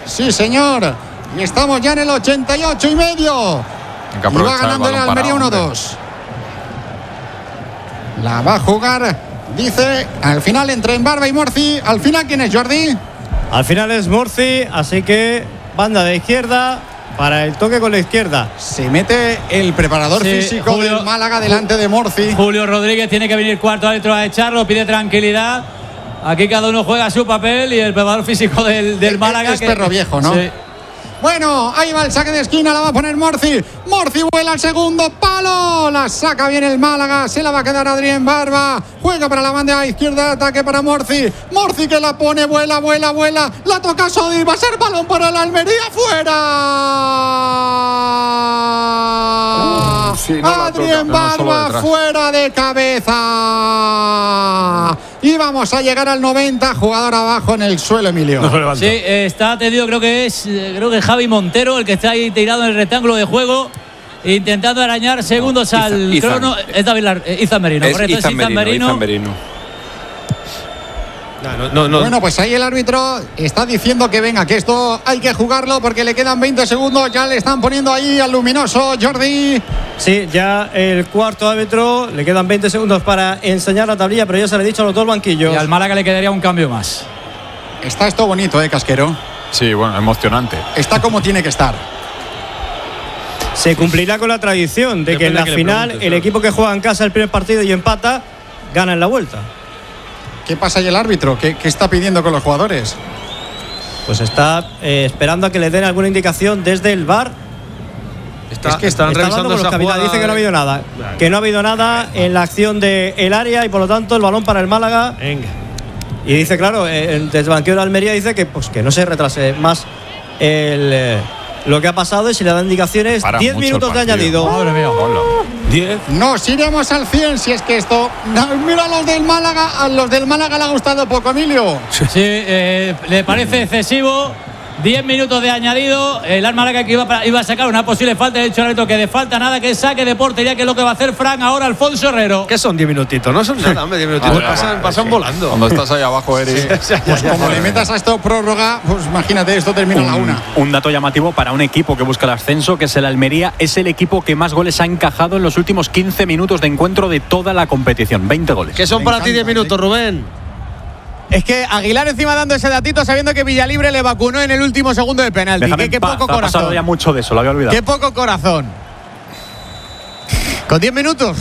Sí, señor. Y estamos ya en el 88 y medio. Y va ganando el Almería 1-2. La va a jugar, dice, al final entre Embarba y Morci. Al final, ¿quién es, Jordi? Al final es Morci, así que banda de izquierda para el toque con la izquierda. Se mete el preparador físico del Málaga delante de Morci. Julio Rodríguez tiene que venir cuarto árbitro a echarlo, pide tranquilidad. Aquí cada uno juega su papel y el preparador físico del Málaga. Es perro viejo, ¿no? Sí. Bueno, ahí va el saque de esquina, la va a poner Morci. Morci vuela al segundo palo. La saca bien el Málaga, se la va a quedar Adrián Barba. Juega para la banda izquierda, ataque para Morci. Morci que la pone, vuela. La toca Sodi, va a ser balón para el Almería, fuera. Adrián Barba fuera de cabeza. Y vamos a llegar al 90, jugador abajo en el suelo, Emilio. Sí, está atendido, creo que Javi Montero, el que está ahí tirado en el rectángulo de juego, intentando arañar segundos al crono. Es Izan Merino, correcto. Es Izan Merino. No. Bueno, pues ahí el árbitro está diciendo que venga, que esto hay que jugarlo porque le quedan 20 segundos. Ya le están poniendo ahí al luminoso, Jordi. Sí, ya el cuarto árbitro, le quedan 20 segundos para enseñar la tablilla, pero ya se le ha dicho a los dos banquillos. Y al Málaga le quedaría un cambio más. Está esto bonito, Casquero. Sí, bueno, emocionante. Está como tiene que estar. Se cumplirá con la tradición de que en la final el equipo que juega en casa el primer partido y empata, gana en la vuelta. ¿Qué pasa ahí el árbitro? ¿Qué está pidiendo con los jugadores? Pues está esperando a que le den alguna indicación desde el VAR. Están revisando esa jugada. Dice que no ha habido nada. Que no ha habido nada en la acción del área y por lo tanto el balón para el Málaga. Venga. Y dice, claro, desde el banquillo de Almería dice que no se retrase más lo que ha pasado y si le dan indicaciones. 10 minutos de añadido. Madre mía. 10. Nos iremos al 100 si es que esto. Mira, a los del Málaga le ha gustado poco, Emilio. Sí, le parece excesivo. 10 minutos de añadido. El Málaga que iba a sacar una posible falta. De hecho, el árbitro que de falta nada, que saque de portería, que es lo que va a hacer Fran ahora, Alfonso Herrero. ¿Qué son 10 minutitos? No son nada, 10 minutitos. Pasan volando. Cuando estás ahí abajo, Eric. Pues como le metas a esto prórroga, pues imagínate, esto termina a la 1. Un dato llamativo para un equipo que busca el ascenso, que es el Almería, es el equipo que más goles ha encajado en los últimos 15 minutos de encuentro de toda la competición. 20 goles. ¿Qué son para ti 10 minutos, Rubén? Es que Aguilar encima dando ese datito sabiendo que Villalibre le vacunó en el último segundo del penalti. Qué poco corazón. Ha pasado ya mucho de eso, lo había olvidado. Qué poco corazón. Con 10 minutos.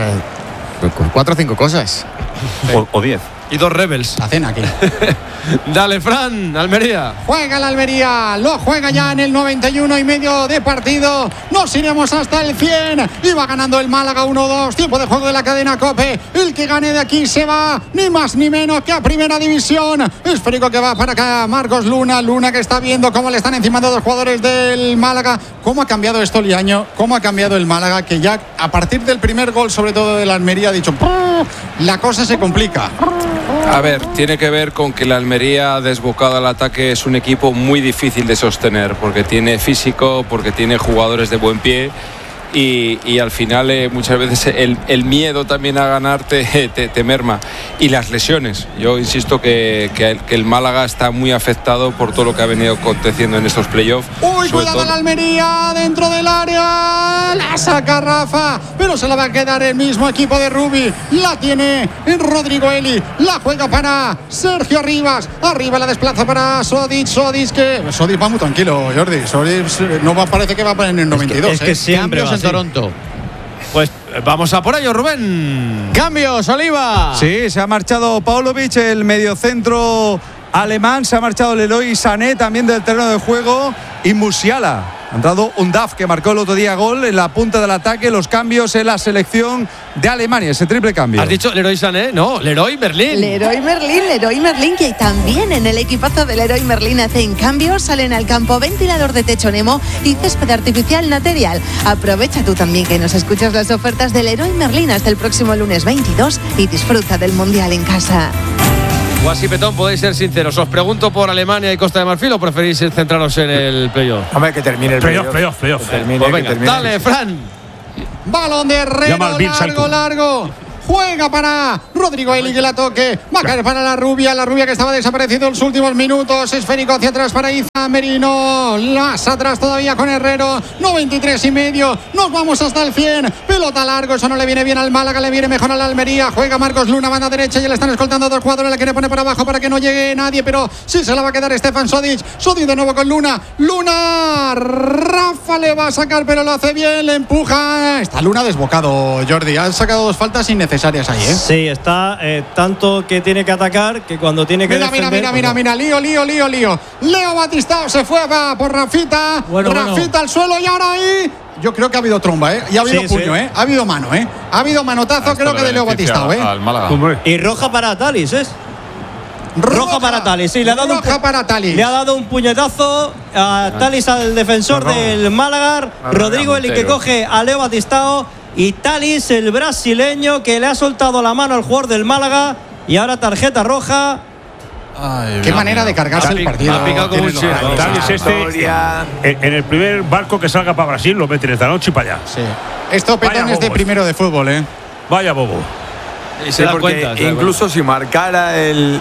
4 o 5 cosas. O 10. Y 2 rebels. La cena aquí. Dale, Fran, Almería. Juega el Almería, lo juega ya en el 91 y medio de partido. Nos iremos hasta el 100. Y va ganando el Málaga 1-2. Tiempo de juego de la cadena COPE. El que gane de aquí se va, ni más ni menos que a Primera División. Esférico que va para acá, Marcos Luna. Luna que está viendo cómo le están encimando a los jugadores del Málaga. ¿Cómo ha cambiado esto, Liaño? ¿Cómo ha cambiado el Málaga? Que ya a partir del primer gol, sobre todo del Almería, ha dicho, la cosa se complica. A ver, tiene que ver con que la Almería, desbocado al ataque, es un equipo muy difícil de sostener porque tiene físico, porque tiene jugadores de buen pie y al final muchas veces el miedo también a ganar te merma. Y las lesiones. Yo insisto que el Málaga está muy afectado por todo lo que ha venido aconteciendo en estos playoffs. ¡Uy, cuidado la Almería! Dentro del área. La saca Rafa, pero se la va a quedar el mismo equipo de Rubi. La tiene Rodrigo Eli. La juega para Sergio Rivas. Arriba la desplaza para Sodic. Sodic va muy tranquilo, Jordi. Sodic no parece que va a poner en el 92. Es que siempre va en Toronto. Pues vamos a por ello, Rubén. Cambios, Oliva. Sí, se ha marchado Paulovic, el mediocentro alemán. Se ha marchado Leroy Sané también del terreno de juego. Y Musiala. Ha entrado Undav, que marcó el otro día gol en la punta del ataque. Los cambios en la selección de Alemania, ese triple cambio. ¿Has dicho Leroy Sané? No, Leroy Merlin. Leroy Merlin, que también en el equipazo de Leroy Merlin hacen cambios. Salen al campo ventilador de techo Nemo y césped artificial Material. Aprovecha tú también que nos escuchas las ofertas de Leroy Merlin hasta el próximo lunes 22 y disfruta del Mundial en casa. Guasi Petón, podéis ser sinceros. ¿Os pregunto por Alemania y Costa de Marfil o preferís centraros en el playoff? Hombre, que termine el playoff. Pues venga, dale, Fran. Balón de Herrero, largo. juega para Rodrigo Eli, que la toque, va a caer para la rubia que estaba desaparecido en los últimos minutos, esférico hacia atrás para Iza Merino, las atrás todavía con Herrero, 93,5, nos vamos hasta el 100, pelota largo, eso no le viene bien al Málaga, le viene mejor a la Almería, juega Marcos Luna, banda derecha, y le están escoltando dos jugadores, la quiere poner por abajo para que no llegue nadie, pero sí se la va a quedar Stefan Sodic de nuevo con Luna, Rafa le va a sacar, pero lo hace bien, le empuja, está Luna desbocado, Jordi, ha sacado dos faltas innecesarias ahí, ¿eh? Sí, está tanto que tiene que atacar que cuando tiene que defender. Mira, lío. Leo Batistao se fue por Rafita, Rafita al suelo y ahora ahí. Yo creo que ha habido tromba, ¿eh? Y ha habido puño, ¿eh? Ha habido mano, ¿eh? Ha habido manotazo, creo que de Leo Batistao, ¿eh? Y roja para Talis, ¿eh? Roja para Talis, sí, le ha dado un puñetazo a Talis, al defensor del Málaga. Rodrigo Eli, que coge a Leo Batistao, y Talis, el brasileño, que le ha soltado la mano al jugador del Málaga, y ahora tarjeta roja. Ay, qué manera de cargarse el partido. Ha picado como un chino. En el primer barco que salga para Brasil lo meten esta noche y para allá. Sí. Esto Petón es de primero de fútbol, ¿eh? Vaya bobo. Y se da cuenta, incluso si marcara el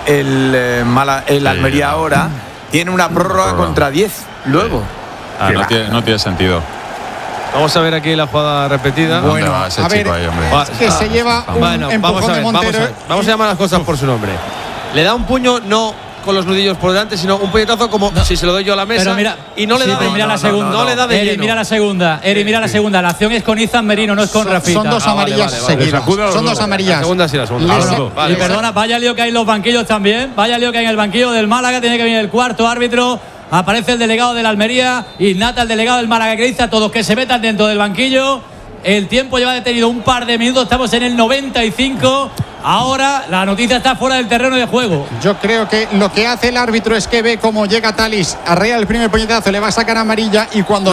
Almería ahora, tiene una prórroga contra 10 luego. No tiene sentido. Vamos a ver aquí la jugada repetida. Bueno, a ver, que se lleva un empujón de Montero. Vamos a llamar las cosas por su nombre. Le da un puño, no con los nudillos por delante, sino un puñetazo como si se lo doy yo a la mesa. Pero mira, y no le da mira la segunda. No le da de lleno. Mira la segunda. Mira la segunda. La acción es con Izan Merino, no es con Rafita. Son dos amarillas seguidas. Son dos amarillas. La segunda sí, la segunda. Y perdona, vaya lío que hay en los banquillos también. Vaya lío que hay en el banquillo del Málaga. Tiene que venir el cuarto árbitro. Aparece el delegado de la Almería. Ignata, el delegado del Málaga, que dice a todos que se metan dentro del banquillo. El tiempo lleva detenido un par de minutos. Estamos en el 95. Ahora la noticia está fuera del terreno de juego. Yo creo que lo que hace el árbitro es que ve cómo llega Talis, arrea el primer puñetazo, le va a sacar amarilla, y cuando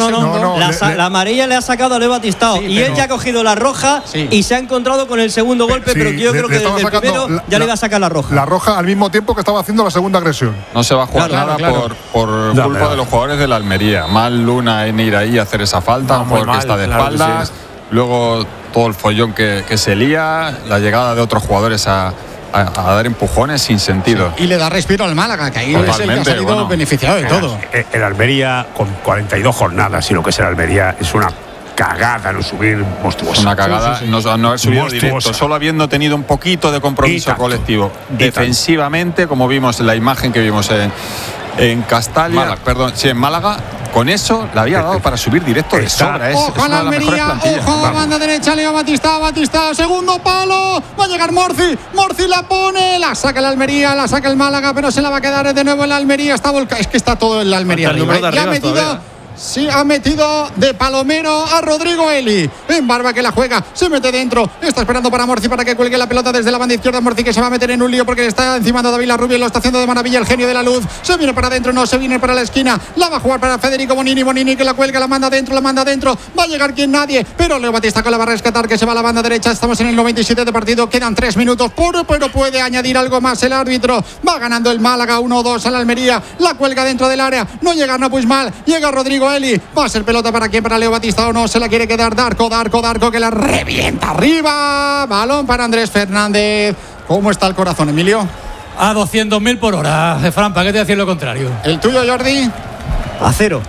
la amarilla le ha sacado a Leo Batistao, y él ya ha cogido la roja y se ha encontrado con el segundo golpe, pero yo creo que desde el primero ya le va a sacar la roja. La roja al mismo tiempo que estaba haciendo la segunda agresión. No se va a jugar nada por culpa de los jugadores de la Almería. Mal Luna en ir ahí a hacer esa falta, porque está de espaldas. Luego todo el follón que se lía, la llegada de otros jugadores a dar empujones sin sentido. Y le da respiro al Málaga, que ahí es el que ha salido beneficiado de todo. El Almería con 42 jornadas, y lo que es el Almería es una cagada no subir monstruosa. Una cagada no haber subido directo, solo habiendo tenido un poquito de compromiso colectivo. Defensivamente, como vimos en la imagen que vimos en Castalia, en Málaga, con eso le había dado para subir directo de sobra. Ojo a la Almería, ojo a banda derecha, Leo Batistao, segundo palo, va a llegar Morci la pone, la saca la Almería, la saca el Málaga, pero se la va a quedar de nuevo en la Almería. Es que está todo en la Almería arriba, ya ha metido. Sí, ha metido de palomero a Rodrigo Eli. En Barba, que la juega, se mete dentro. Está esperando para Morci para que cuelgue la pelota desde la banda izquierda. Morci, que se va a meter en un lío porque está encima de David Larrubia y lo está haciendo de maravilla el genio de la luz. Se viene para adentro, no se viene para la esquina. La va a jugar para Federico Bonini, que la cuelga, la manda dentro. Va a llegar quien nadie, pero Leo Batistao la va a rescatar, que se va a la banda derecha. Estamos en el 97 de partido, quedan 3 minutos, pero puede añadir algo más el árbitro. Va ganando el Málaga 1-2 a la Almería. La cuelga dentro del área, no llega Napuismal, llega Rodrigo Eli. Va a ser pelota para quién, para Leo Batistao, no se la quiere quedar. Darko, que la revienta arriba. Balón para Andrés Fernández. ¿Cómo está el corazón, Emilio? A 200.000 por hora, Fran, ¿para qué te decir lo contrario? ¿El tuyo, Jordi? A 0.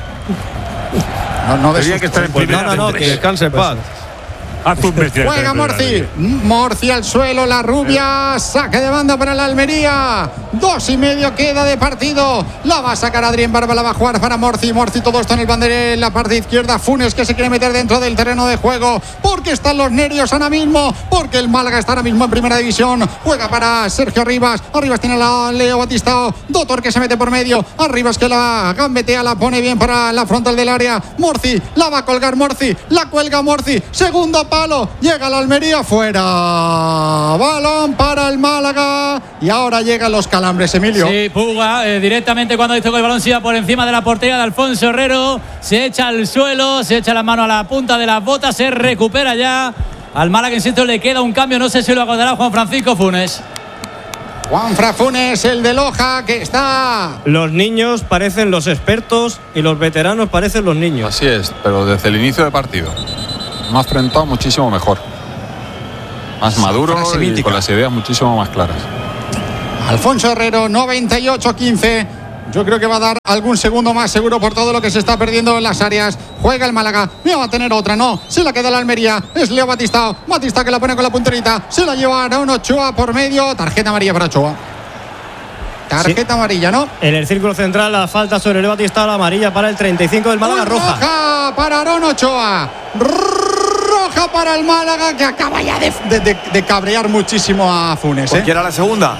No debería que estar en primera. Que descanse en paz. Juega Morci al suelo, la rubia, saque de banda para la Almería. 2:30 queda de partido. La va a sacar Adrián Barba, la va a jugar para Morci, todo esto en el banderín, en la parte izquierda. Funes, que se quiere meter dentro del terreno de juego, porque están los nervios ahora mismo, porque el Málaga está ahora mismo en primera división. Juega para Sergio Arribas tiene a Leo Batistao, Dotor, que se mete por medio. Arribas, que la gambetea, la pone bien para la frontal del área. Morci, la va a colgar la cuelga Morci, segundo palo, llega la Almería, fuera. Balón para el Málaga, y ahora llegan los calambres, Emilio. Sí, Puga directamente cuando ha visto que el balón se iba por encima de la portería de Alfonso Herrero, se echa al suelo, se echa la mano a la punta de las botas, se recupera ya. Al Málaga, insisto, le queda un cambio, no sé si lo acordará Juan Francisco Funes. Juanfran Funes, el de Loja, que está. Los niños parecen los expertos y los veteranos parecen los niños. Así es, pero desde el inicio del partido me ha enfrentado muchísimo mejor. más maduro y con las ideas muchísimo más claras. Alfonso Herrero, 98-15. Yo creo que va a dar algún segundo más seguro por todo lo que se está perdiendo en las áreas. Juega el Málaga. No va a tener otra, no. Se la queda la Almería. Es Leo Batistao. Batistao que la pone con la punterita. Se la lleva Aaron Ochoa por medio. Tarjeta amarilla para Ochoa. Tarjeta amarilla, ¿no? En el círculo central, la falta sobre Leo Batistao, la amarilla para el 35 del Málaga, roja para Aaron Ochoa. Roja para el Málaga, que acaba ya de cabrear muchísimo a Funes. ¿Por qué era la segunda?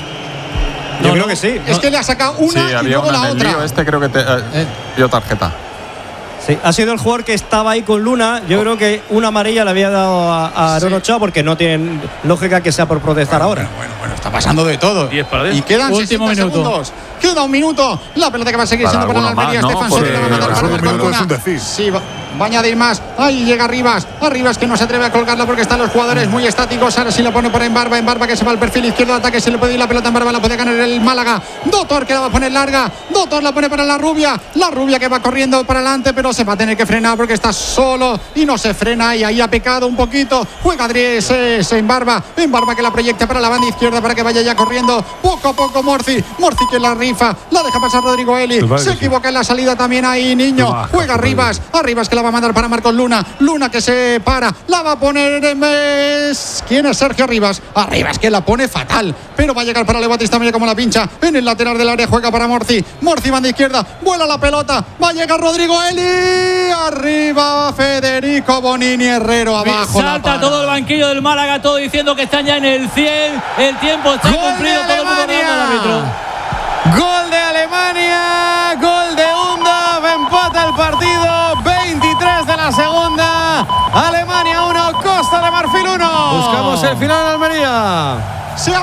Yo creo que sí. Es que le ha sacado una y luego la otra. Creo que dio tarjeta. Sí, ha sido el jugador que estaba ahí con Luna. Yo creo que una amarilla le había dado a Aaron Ochoa porque no tiene lógica que sea por protestar ahora. Bueno, está pasando de todo. Y quedan 60 segundos. Queda un minuto. La pelota que va a seguir siendo para la Almería. Estefan Soto la va a mandar para marcar Luna. Sí, va a añadir más. Ahí llega Arribas. Arribas que no se atreve a colgarla porque están los jugadores muy estáticos. Ahora sí la pone por Embarba. Embarba que se va al perfil izquierdo de ataque. Se le puede ir la pelota. Embarba la puede ganar el Málaga. Dotor que la va a poner larga. Dotor la pone para la Rubia. La Rubia que va corriendo para adelante, pero se va a tener que frenar porque está solo y no se frena. Y ahí ha pecado un poquito. Juega Adriés Embarba. Embarba que la proyecta para la banda izquierda para que vaya ya corriendo. Poco a poco Morci que la rifa. La deja pasar Rodrigo Eli. Se equivoca en la salida también ahí Niño. Juega Arribas que la va a mandar para Marcos Luna. Luna que se para. La va a poner en mes. ¿Quién es Sergio Arribas? Arribas que la pone fatal. Pero va a llegar para Leo Batistao. Mira cómo la pincha. En el lateral del área juega para Morci. Banda izquierda. Vuela la pelota. Va a llegar Rodrigo Eli. Arriba Federico Bonini. Herrero abajo. Salta todo el banquillo del Málaga. Todo diciendo que están ya en el 100. El tiempo está cumplido. Todo el mundo dando al árbitro. Gol de Alemania, gol de Undav, empata el partido, 23 de la segunda, Alemania 1, Costa de Marfil 1. Buscamos el final en Almería. Se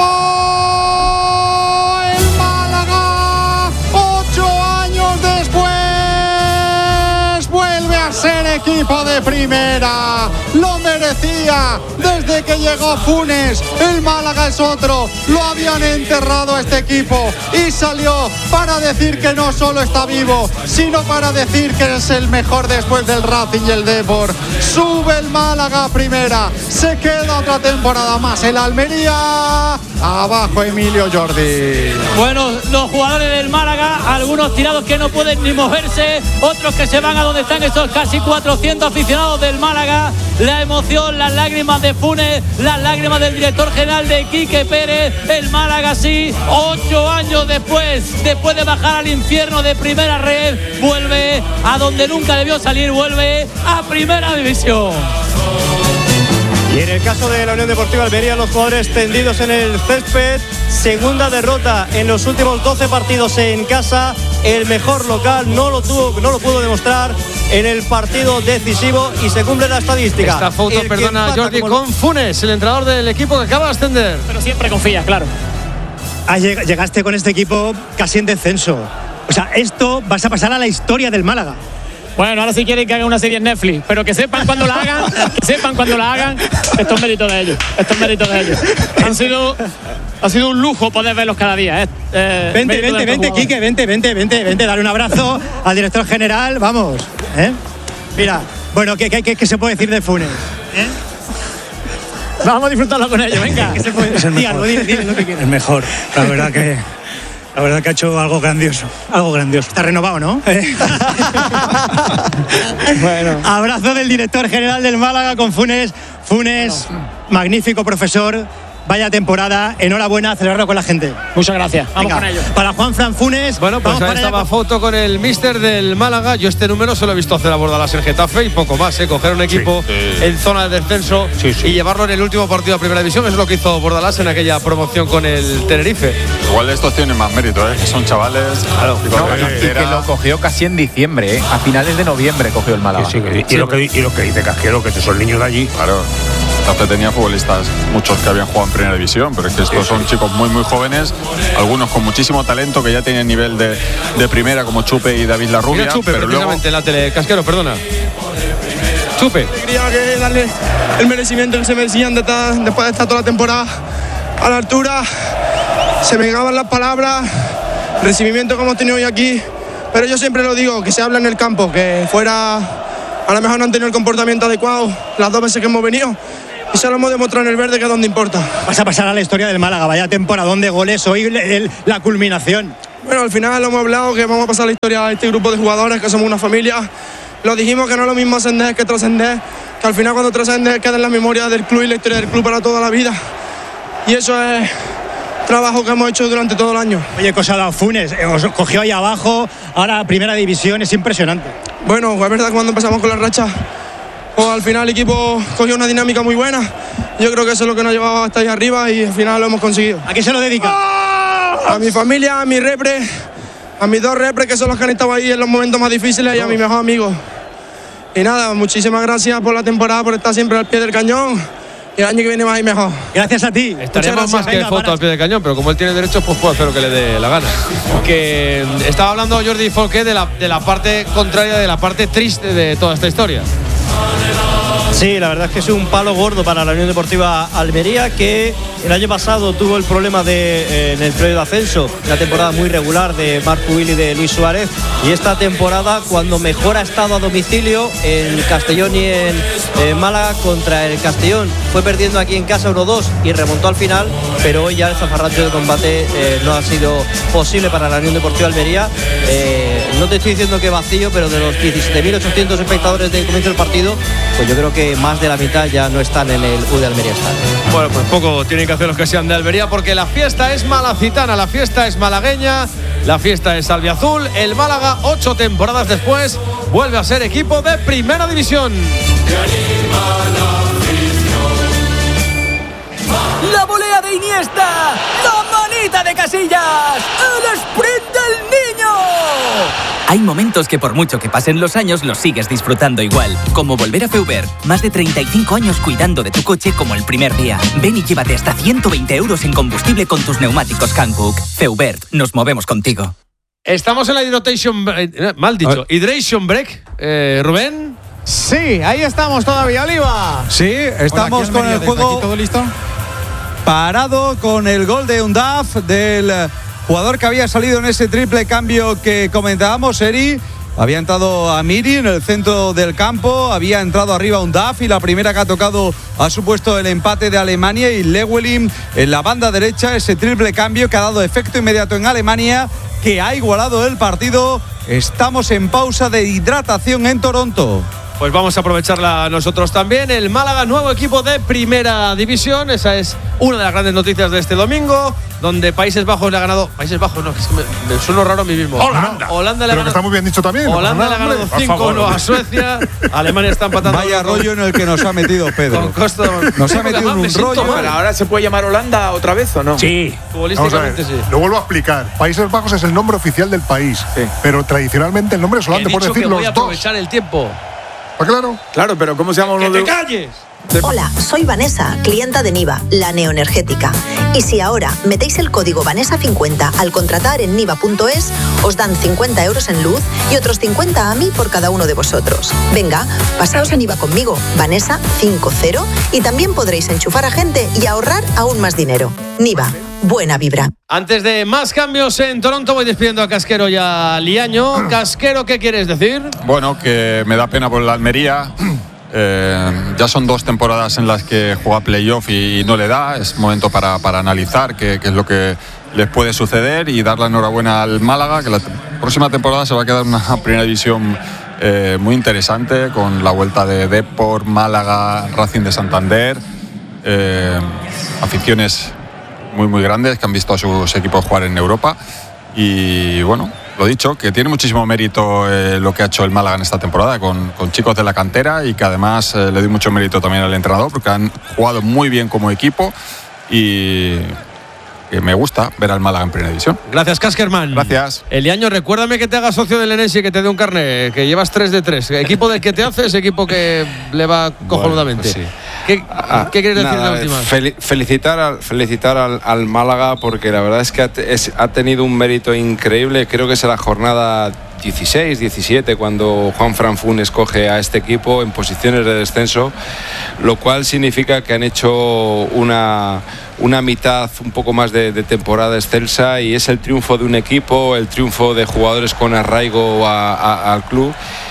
acabó el Málaga, 8 años después, vuelve a ser equipo de primera, lo merecía desde que llegó Funes. El Málaga es otro, lo habían enterrado a este equipo y salió para decir que no solo está vivo, sino para decir que es el mejor después del Racing y el Depor. Sube el Málaga a primera, se queda otra temporada más el Almería. Abajo Emilio Jordi. Bueno, los jugadores del Málaga, algunos tirados que no pueden ni moverse, otros que se van a donde están estos casi 400 aficionados del Málaga. La emoción, las lágrimas de Funes, las lágrimas del director general de Quique Pérez. El Málaga sí, 8 años después de bajar al infierno de primera red, vuelve a donde nunca debió salir, vuelve a primera división. Y en el caso de la Unión Deportiva Almería, los jugadores tendidos en el césped, segunda derrota en los últimos 12 partidos en casa. El mejor local no lo pudo demostrar en el partido decisivo y se cumple la estadística. Esta foto, perdona Jordi, con Funes, el entrenador del equipo que acaba de ascender. Pero siempre confía, claro. Llegaste con este equipo casi en descenso. O sea, esto vas a pasar a la historia del Málaga. Bueno, ahora sí quieren que hagan una serie en Netflix, pero que sepan cuando la hagan, Esto es mérito de ellos, Ha sido un lujo poder verlos cada día. Vente, Quique, vente, dale un abrazo al director general, vamos. Mira, bueno, ¿qué se puede decir de Funes? Vamos a disfrutarlo con ellos, venga. ¿Qué se puede decir? Dile lo que quieres. El mejor, la verdad que ha hecho algo grandioso. Está renovado, ¿no? Bueno. Abrazo del director general del Málaga con Funes. Funes, magnífico profesor. Vaya temporada, enhorabuena, celebrarlo con la gente. Muchas gracias, vamos con ello. Para Juanfran Funes. Bueno, pues ahí estaba foto con el míster del Málaga. Yo este número se lo he visto hacer a Bordalás en Getafe y poco más, coger un equipo en zona de descenso y llevarlo en el último partido a primera división. Es lo que hizo Bordalás en aquella promoción con el Tenerife. Igual estos tienen más mérito, que son chavales. Claro, y que lo cogió casi en diciembre, a finales de noviembre cogió el Málaga. Y lo que dice Casquero, que son niños de allí. Claro. Tenía futbolistas, muchos que habían jugado en primera división, pero es que estos son chicos muy muy jóvenes, algunos con muchísimo talento que ya tienen nivel de primera, como Chupe y David Larrubia. Mira Chupe, pero precisamente luego... en la tele, Casquero, perdona. Chupe. Quería darle el merecimiento que se merecían después de estar toda la temporada a la altura. Se me llegaban las palabras, el recibimiento que hemos tenido hoy aquí, pero yo siempre lo digo, que se habla en el campo, que fuera a lo mejor no han tenido el comportamiento adecuado las 2 veces que hemos venido. y se lo hemos demostrado en el verde, que es donde importa. Vas a pasar a la historia del Málaga, vaya temporadón de goles hoy, la culminación. Bueno, al final lo hemos hablado, que vamos a pasar a la historia a este grupo de jugadores, que somos una familia. Lo dijimos, que no es lo mismo ascender que trascender, que al final cuando trascendes queda en la memoria del club y la historia del club para toda la vida. Y eso es trabajo que hemos hecho durante todo el año. Oye, cosa de Funes, os cogió ahí abajo, ahora primera división, es impresionante. Bueno, es verdad que cuando empezamos con la racha, pues al final el equipo cogió una dinámica muy buena. Yo creo que eso es lo que nos llevaba hasta ahí arriba y al final lo hemos conseguido. ¿A qué se lo dedica? A mi familia, a mi repre, a mis 2 repres, que son los que han estado ahí en los momentos más difíciles, y a mi mejor amigo. Y nada, muchísimas gracias por la temporada, por estar siempre al pie del cañón. Y el año que viene más y mejor. Gracias a ti. Estaremos más que foto al pie del cañón, pero como él tiene derechos, pues puede hacer lo que le dé la gana. Que estaba hablando Jordi Folqué de la parte contraria, de la parte triste de toda esta historia. Sí, la verdad es que es un palo gordo para la Unión Deportiva Almería, que el año pasado tuvo el problema en el periodo de ascenso, una temporada muy regular de Marc Pubil y de Luis Suárez, y esta temporada, cuando mejor ha estado a domicilio en Castellón y en Málaga contra el Castellón, fue perdiendo aquí en casa 1-2 y remontó al final, pero hoy ya el zafarrancho de combate no ha sido posible para la Unión Deportiva Almería. No te estoy diciendo que vacío, pero de los 17.800 espectadores del comienzo del partido, pues yo creo que más de la mitad ya no están en el U de Almería Estadio. Bueno, pues poco tienen que hacer los que sean de Almería, porque la fiesta es malacitana, la fiesta es malagueña, la fiesta es albiazul. El Málaga, 8 temporadas después, vuelve a ser equipo de primera división. La volea de Iniesta, la manita de Casillas, el sprint del niño. Hay momentos que por mucho que pasen los años los sigues disfrutando igual, como volver a Feubert. Más de 35 años cuidando de tu coche como el primer día. Ven y llévate hasta 120 euros en combustible con tus neumáticos Hankook. Feubert, nos movemos contigo. Estamos en la Hydration Break, Rubén. Sí, ahí estamos todavía, Oliva. Sí, estamos con el juego. ¿Todo listo? Parado con el gol de Undaf, del jugador que había salido en ese triple cambio que comentábamos, Eri. Había entrado Amiri en el centro del campo, había entrado arriba Undaf, y la primera que ha tocado ha supuesto el empate de Alemania, y Llewellyn en la banda derecha, ese triple cambio que ha dado efecto inmediato en Alemania, que ha igualado el partido. Estamos en pausa de hidratación en Toronto. Pues vamos a aprovecharla nosotros también. El Málaga, nuevo equipo de primera división. Esa es una de las grandes noticias de este domingo, donde Países Bajos le ha ganado. Países Bajos, no, es que me suena raro a mí mismo. Holanda le ha ganado. Está muy bien dicho también. Holanda le ha ganado 5-1 a Suecia. Alemania está empatando. Vaya rollo en el que nos ha metido Pedro. Con Costa. Nos ha metido en un rollo. Pero ahora se puede llamar Holanda otra vez, ¿o no? Sí. Futbolísticamente sí. Lo vuelvo a explicar. Países Bajos es el nombre oficial del país, pero tradicionalmente el nombre es Holanda. Por decir los voy a aprovechar el tiempo. Claro, pero ¿cómo se llama uno de...? ¡Que te calles! Hola, soy Vanessa, clienta de Niva, la neoenergética. Y si ahora metéis el código Vanessa50 al contratar en niva.es, os dan 50 euros en luz y otros 50 a mí por cada uno de vosotros. Venga, pasaos a Niva conmigo, Vanessa50, y también podréis enchufar a gente y ahorrar aún más dinero. Niva, buena vibra. Antes de más cambios en Toronto, voy despidiendo a Casquero y a Liaño. Casquero, ¿qué quieres decir? Bueno, que me da pena por la Almería. Ya son 2 temporadas en las que juega playoff y no le da. Es momento para analizar qué es lo que les puede suceder, y dar la enhorabuena al Málaga, que la próxima temporada se va a quedar una primera división muy interesante, con la vuelta de Depor, Málaga, Racing de Santander, aficiones muy grandes que han visto a sus equipos jugar en Europa. Y bueno, lo dicho, que tiene muchísimo mérito lo que ha hecho el Málaga en esta temporada con chicos de la cantera, y que además le doy mucho mérito también al entrenador, porque han jugado muy bien como equipo, y que me gusta ver al Málaga en primera división. Gracias, Caskerman. Gracias. Eliaño, recuérdame que te hagas socio del Enesi y que te dé un carnet, que llevas 3 de 3. Equipo del que te haces, equipo que le va cojonudamente. Bueno, pues sí. ¿Qué quieres decir de la última? Felicitar al Málaga, porque la verdad es que ha tenido un mérito increíble. Creo que es la jornada 16, 17 cuando Juanfran Funes coge a este equipo en posiciones de descenso, lo cual significa que han hecho una mitad, un poco más de temporada excelsa, y es el triunfo de un equipo, el triunfo de jugadores con arraigo al club,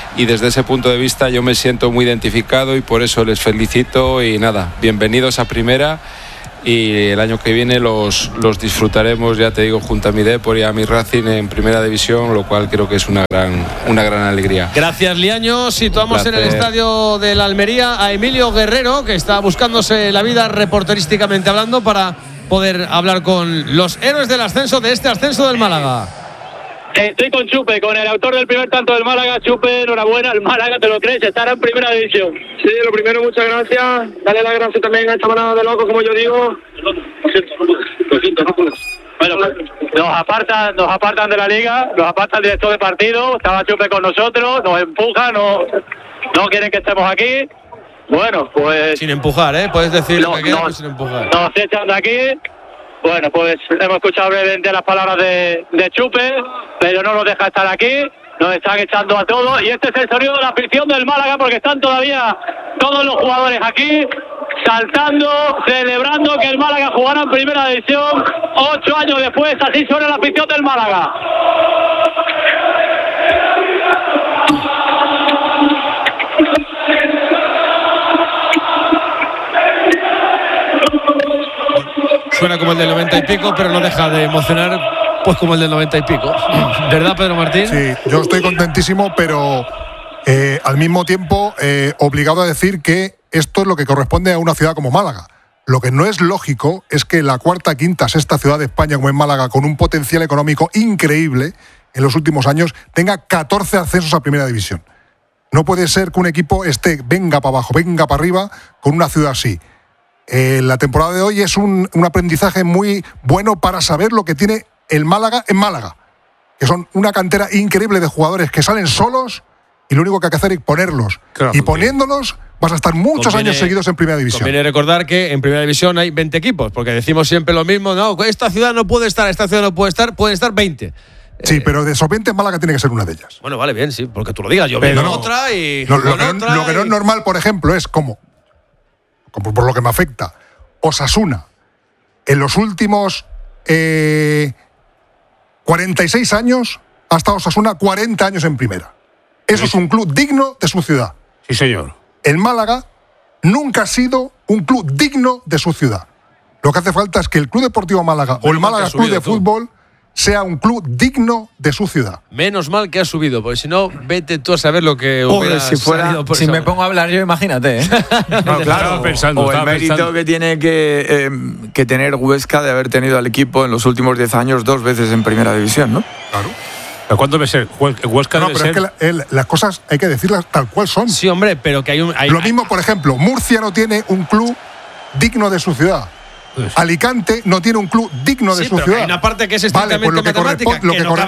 y desde ese punto de vista yo me siento muy identificado y por eso les felicito y nada, bienvenidos a Primera. Y el año que viene los disfrutaremos, ya te digo, junto a mi Depor y a mi Racing en Primera División, lo cual creo que es una gran alegría. Gracias, Liaño. Situamos en el estadio de la Almería a Emilio Guerrero, que está buscándose la vida reporterísticamente hablando para poder hablar con los héroes del ascenso, de este ascenso del Málaga. Estoy con Chupe, con el autor del primer tanto del Málaga. Chupe, enhorabuena, el Málaga, ¿te lo crees? Estará en Primera División. Sí, lo primero, muchas gracias. Dale las gracias también a esta manada de locos, como yo digo. Lo siento, no puedo. Bueno, nos apartan de la liga, nos aparta el director de partido. Estaba Chupe con nosotros, nos empuja, no quieren que estemos aquí. Bueno, pues... Sin empujar, puedes decir lo que quieras, sin empujar. Nos echan de aquí. Bueno, pues hemos escuchado brevemente las palabras de Chupe, pero no nos deja estar aquí, nos están echando a todos y este es el sonido de la afición del Málaga porque están todavía todos los jugadores aquí saltando, celebrando que el Málaga jugará en Primera División 8 años después. Así suena la afición del Málaga. Suena como el del 90 y pico, pero no deja de emocionar, pues como el del 90 y pico. ¿Verdad, Pedro Martín? Sí, yo estoy contentísimo, pero al mismo tiempo obligado a decir que esto es lo que corresponde a una ciudad como Málaga. Lo que no es lógico es que la cuarta, quinta, sexta ciudad de España, como es Málaga, con un potencial económico increíble en los últimos años, tenga 14 ascensos a Primera División. No puede ser que un equipo venga para abajo, venga para arriba, con una ciudad así. La temporada de hoy es un aprendizaje muy bueno para saber lo que tiene el Málaga en Málaga, que son una cantera increíble de jugadores que salen solos y lo único que hay que hacer es ponerlos. Claro, y poniéndolos vas a estar muchos años seguidos en Primera División. Conviene recordar que en Primera División hay 20 equipos, porque decimos siempre lo mismo, no, esta ciudad no puede estar, esta ciudad no puede estar, pueden estar 20. Sí, pero de repente Málaga tiene que ser una de ellas. Bueno, vale, bien, sí, porque tú lo digas, yo veo otra y... Lo que no es normal, por ejemplo, es como por lo que me afecta, Osasuna, en los últimos 46 años, ha estado Osasuna 40 años en Primera. Eso es un club digno de su ciudad. Sí, señor. El Málaga nunca ha sido un club digno de su ciudad. Lo que hace falta es que el Club Deportivo Málaga o el Málaga Club de Fútbol sea un club digno de su ciudad. Menos mal que ha subido, porque si no, vete tú a saber lo que hubiera salido por si me pongo a hablar yo, imagínate. No, claro, o el mérito que tiene que tener Huesca de haber tenido al equipo en los últimos 10 años 2 veces en Primera División, ¿no? Claro. ¿Pero cuánto debe ser? Huesca no, pero es que las cosas hay que decirlas tal cual son. Sí, hombre, pero que hay lo mismo, por ejemplo, Murcia no tiene un club digno de su ciudad. Alicante no tiene un club digno de su ciudad. Hay una parte que es estrictamente matemática,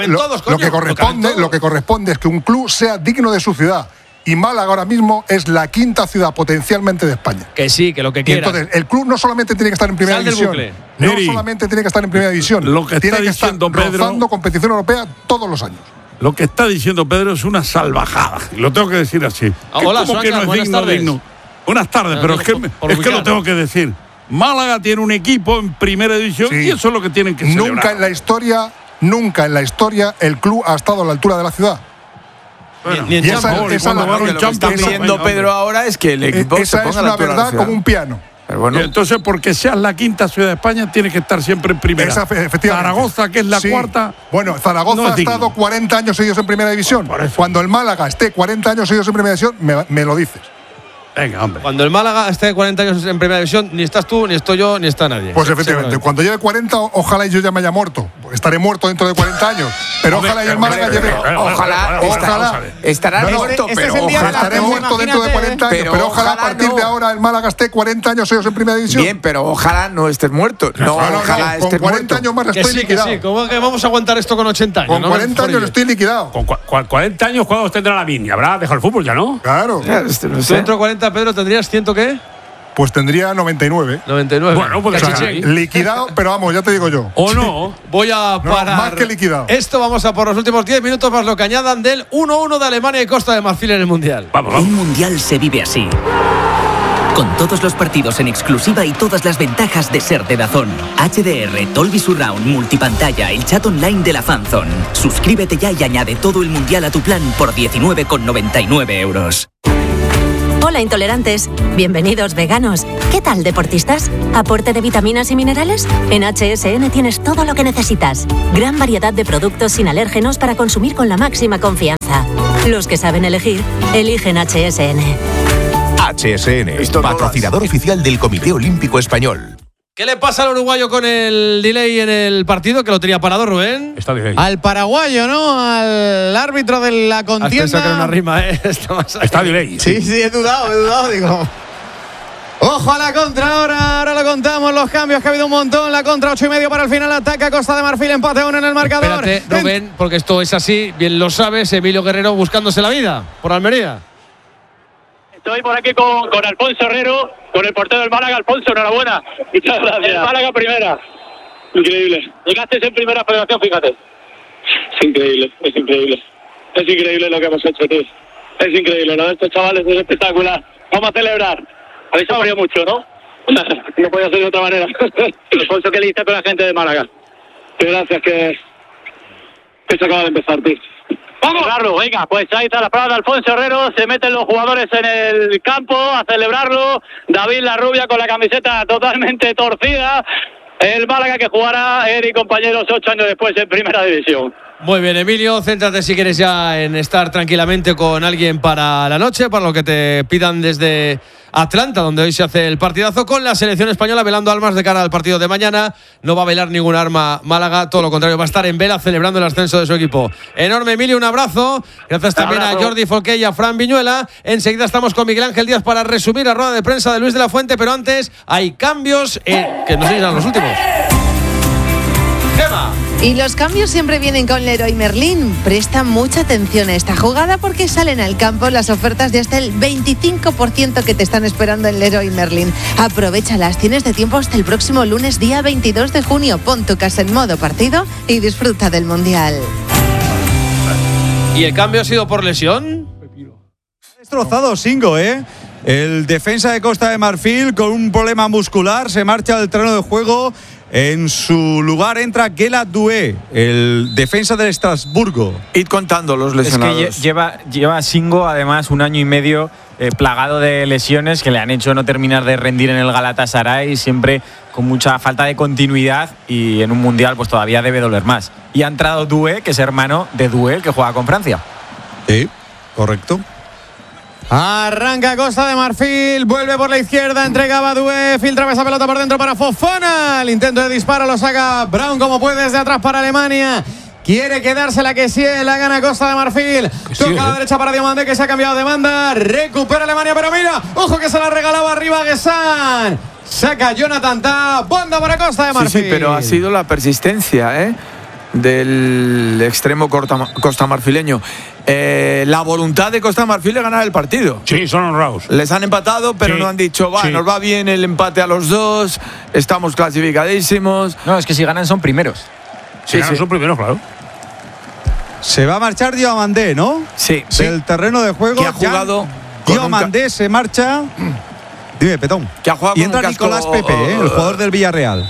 lo que corresponde es que un club sea digno de su ciudad. Y Málaga ahora mismo es la quinta ciudad potencialmente de España. Que sí, que lo que quiera. Entonces, el club no solamente tiene que estar en Primera División. No solamente tiene que estar en Primera División. Lo que tiene está que estar rozando competición europea todos los años. Lo que está diciendo Pedro es una salvajada. Lo tengo que decir así. Hola, ¿Cómo que no es digno? Buenas tardes, pero es que lo tengo que decir. Málaga tiene un equipo en Primera División y eso es lo que tienen que celebrar. Nunca en la historia el club ha estado a la altura de la ciudad. Bueno, y lo que está diciendo Pedro ahora es que el equipo esa es una verdad como un piano. Pero bueno. Entonces, porque seas la quinta ciudad de España, tiene que estar siempre en Primera. Zaragoza, que es la cuarta. Bueno, Zaragoza ha estado 40 años seguidos en Primera División. Cuando el Málaga esté 40 años seguidos en Primera División, me lo dices. Venga, hombre. Cuando el Málaga esté 40 años en Primera División, ni estás tú, ni estoy yo, ni está nadie. Pues efectivamente, cuando lleve 40, ojalá yo ya me haya muerto. Estaré muerto dentro de 40 años. Pero ojalá y el Málaga lleve. Ojalá. Estará muerto, pero estaré muerto dentro de 40 años. Pero ojalá a partir de ahora el Málaga esté 40 años seguidos en Primera División. Bien, pero ojalá no estés muerto. No, ojalá estés muerto. Con 40 años más estoy liquidado. Sí, ¿cómo que vamos a aguantar esto con 80 años? Con 40 años estoy liquidado. Con 40 años, ¿cuándo tendrá la Mini? ¿Habrá dejado el fútbol ya, no? Claro. Tú dentro de 40, Pedro, tendrías 100 qué? Pues tendría 99. 99. Bueno, pues liquidado, pero vamos, ya te digo yo. ¿O no? Voy a parar. Más que liquidado. Esto vamos a por los últimos 10 minutos más lo que añadan del 1-1 de Alemania y Costa de Marfil en el Mundial. Vamos. Un Mundial se vive así. con todos los partidos en exclusiva y todas las ventajas de ser de DAZN. HDR, Dolby Surround, multipantalla, el chat online de la Fanzone. Suscríbete ya y añade todo el mundial a tu plan por 19,99 €. Hola intolerantes, bienvenidos veganos. ¿Qué tal deportistas? ¿Aporte de vitaminas y minerales? En HSN tienes todo lo que necesitas. Gran variedad de productos sin alérgenos para consumir con la máxima confianza. Los que saben elegir, eligen HSN. HSN, patrocinador oficial del Comité Olímpico Español. ¿Qué le pasa al uruguayo con el delay en el partido? Que lo tenía parado, Rubén. Está delay. Al paraguayo, ¿no? Al árbitro de la contienda. Has pensado que era una rima, ¿eh? Está delay. Sí, he dudado, digo. Ojo a la contra ahora lo contamos, los cambios que ha habido un montón. La contra, 8:30 para el final, ataca Costa de Marfil, empate 1 en el marcador. Espérate, Rubén, porque esto es así, bien lo sabes, Emilio Guerrero buscándose la vida por Almería. Estoy por aquí con Alfonso Herrero, con el portero del Málaga. Alfonso, enhorabuena. Muchas gracias. El Málaga primera. Increíble. Llegaste en primera federación, fíjate. Es increíble. Es increíble lo que hemos hecho, tío. Es increíble. Lo de estos chavales es espectacular. Vamos a celebrar. Habéis aburrido mucho, ¿no? No podía ser de otra manera. Alfonso, ¿qué le dices con la gente de Málaga? Que gracias, que se acaba de empezar, tío. ¡Vamos! Claro, venga, pues ahí está la parada de Alfonso Herrero, se meten los jugadores en el campo a celebrarlo. David Larrubia con la camiseta totalmente torcida. El Málaga que jugará, él y compañeros, 8 años después en Primera División. Muy bien, Emilio, céntrate si quieres ya en estar tranquilamente con alguien para la noche, para lo que te pidan desde Atlanta, donde hoy se hace el partidazo con la selección española velando almas de cara al partido de mañana. No va a velar ningún arma Málaga, todo lo contrario, va a estar en vela celebrando el ascenso de su equipo. Enorme, Emilio, un abrazo. Gracias también a Jordi Folqué y a Fran Viñuela. Enseguida estamos con Miguel Ángel Díaz para resumir la rueda de prensa de Luis de la Fuente, pero antes hay cambios que no sé si serán los últimos. Gemma. Y los cambios siempre vienen con Leroy Merlin. Presta mucha atención a esta jugada porque salen al campo las ofertas de hasta el 25% que te están esperando en Leroy Merlin. Aprovéchalas, tienes de tiempo hasta el próximo lunes, día 22 de junio. Pon tu casa en modo partido y disfruta del Mundial. ¿Y el cambio ha sido por lesión? Destrozado Singo, ¿eh? El defensa de Costa de Marfil con un problema muscular se marcha del terreno de juego. En su lugar entra Guelad Doué, el defensa del Estrasburgo. Id contando los lesionados. Es que lleva Singo además un año y medio plagado de lesiones que le han hecho no terminar de rendir en el Galatasaray, siempre con mucha falta de continuidad, y en un mundial pues todavía debe doler más. Y ha entrado Doué, que es hermano de Doué, que juega con Francia. Sí, correcto. Arranca Costa de Marfil, vuelve por la izquierda, entregaba Doué, filtra esa pelota por dentro para Fofana. El intento de disparo lo saca Brown como puede desde atrás para Alemania. Quiere quedársela que sí, la gana Costa de Marfil. Toca a la derecha para Diomandé, que se ha cambiado de banda. Recupera Alemania, pero mira, ojo que se la regalaba arriba Guessán. Saca Jonathan Tah, banda para Costa de Marfil. Sí, pero ha sido la persistencia, del extremo costamarfileño. La voluntad de Costa de Marfil de ganar el partido. Sí, son honrados. Les han empatado, pero no han dicho, nos va bien el empate a los dos, estamos clasificadísimos. No, es que si ganan son primeros. Son primeros, claro. Se va a marchar Diomandé, ¿no? Sí. Del terreno de juego. Que ha jugado. Diomandé se marcha. Dime, Petón. Que ha jugado y entra Nicolás Pepe, el jugador del Villarreal.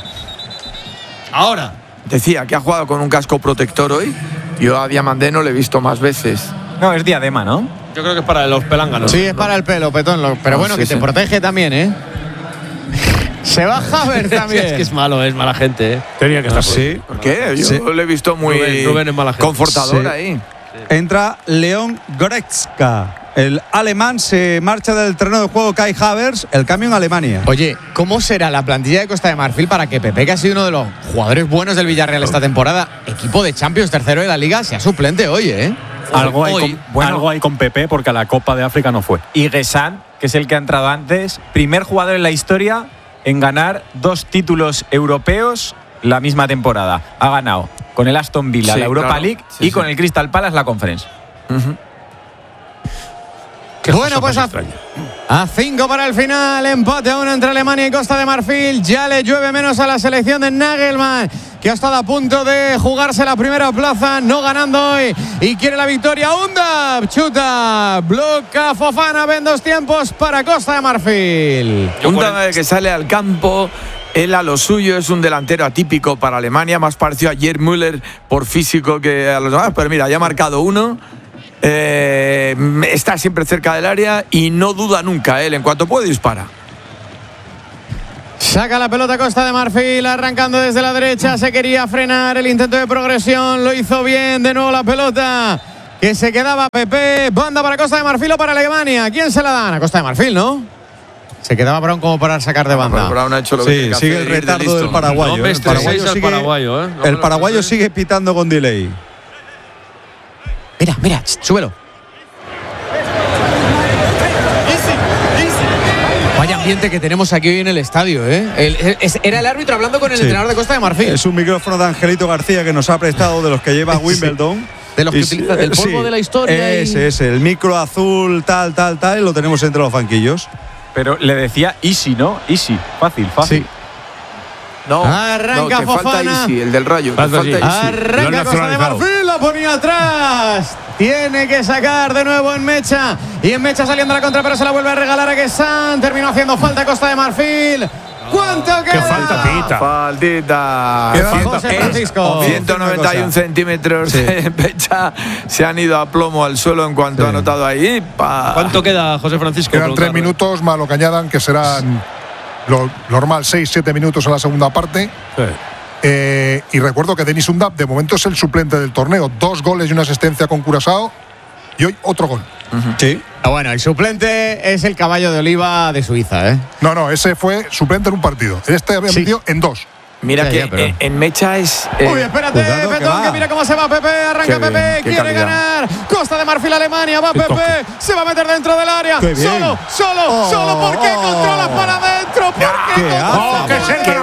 Ahora. Decía que ha jugado con un casco protector hoy. Yo a Diomandé no le he visto más veces. No, es diadema, ¿no? Yo creo que es para los pelánganos. Sí, es para el pelo, Petón. Pero bueno, que te protege también, ¿eh? Se va Havertz también. Es que es malo, es mala gente, Tenía que estar. Sí. ¿Por qué? Yo le he visto muy Rubén es mala gente. confortador ahí. Entra Leon Goretzka. El alemán se marcha del terreno de juego. Kai Havertz, el cambio en Alemania. Oye, ¿cómo será la plantilla de Costa de Marfil para que Pepe, que ha sido uno de los jugadores buenos del Villarreal esta temporada, equipo de Champions, tercero de la Liga, sea suplente hoy, Algo hay con Pepe, porque a la Copa de África no fue. Y Guessán, que es el que ha entrado antes, primer jugador en la historia en ganar 2 títulos europeos la misma temporada. Ha ganado con el Aston Villa la Europa League y con el Crystal Palace la Conference. Bueno, pues a 5 para el final, empate a 1 entre Alemania y Costa de Marfil. Ya le llueve menos a la selección de Nagelmann, que ha estado a punto de jugarse la primera plaza, no ganando hoy, y quiere la victoria. Undaf chuta, bloca Fofana, ven 2 tiempos para Costa de Marfil. Undaf que sale al campo. Él a lo suyo, es un delantero atípico para Alemania, más parecido a Gerd Müller por físico que a los demás, pero mira, ya ha marcado 1. Está siempre cerca del área y no duda nunca. Él en cuanto puede dispara. Saca la pelota Costa de Marfil, arrancando desde la derecha. Se quería frenar el intento de progresión, lo hizo bien. De nuevo la pelota que se quedaba Pepe. Banda para Costa de Marfil o para Alemania. ¿Quién se la dan? A Costa de Marfil, ¿no? Se quedaba Brown como para sacar de banda. Brown ha hecho lo que sigue el retardo del paraguayo. No, el paraguayo sigue pitando con delay. Mira, súbelo. Vaya ambiente que tenemos aquí hoy en el estadio, ¿eh? Era el árbitro hablando con el entrenador de Costa de Marfil. Es un micrófono de Angelito García que nos ha prestado, de los que lleva Wimbledon. De los que utiliza del polvo de la historia. Ese, el micro azul, tal, y lo tenemos entre los banquillos. Pero le decía easy, ¿no? Easy, fácil. Sí. No, arranca te Fofana. Falta easy, el del Rayo. Arranca Costa de Marfil, la ponía atrás. Tiene que sacar de nuevo en Mecha. Y en Mecha saliendo a la contra, pero se la vuelve a regalar a Guessán. Terminó haciendo falta Costa de Marfil. ¿Cuánto queda? ¡Qué falta pita! Faltita. José Francisco. 191 centímetros de Mecha. Se han ido a plomo al suelo en cuanto ha anotado ahí. ¿Cuánto queda, José Francisco? Quedan 3 minutos, más lo que añadan, que serán lo normal, 6-7 minutos en la segunda parte. Sí. Y recuerdo que Denis Undaf de momento es el suplente del torneo. 2 goles y una asistencia con Curazao. Y hoy otro gol. Sí. Bueno, el suplente es el caballo de Oliva de Suiza, ¿eh? No, ese fue suplente en un partido. Este había metido en 2. Mira que en Mecha es. Uy, espérate, Petón, que mira cómo se va Pepe. Arranca Pepe, quiere ganar. Costa de Marfil, Alemania, va Pepe. Se va a meter dentro del área. Solo. ¿Por qué controla para adentro? ¿Por qué controla? ¡Qué ser tan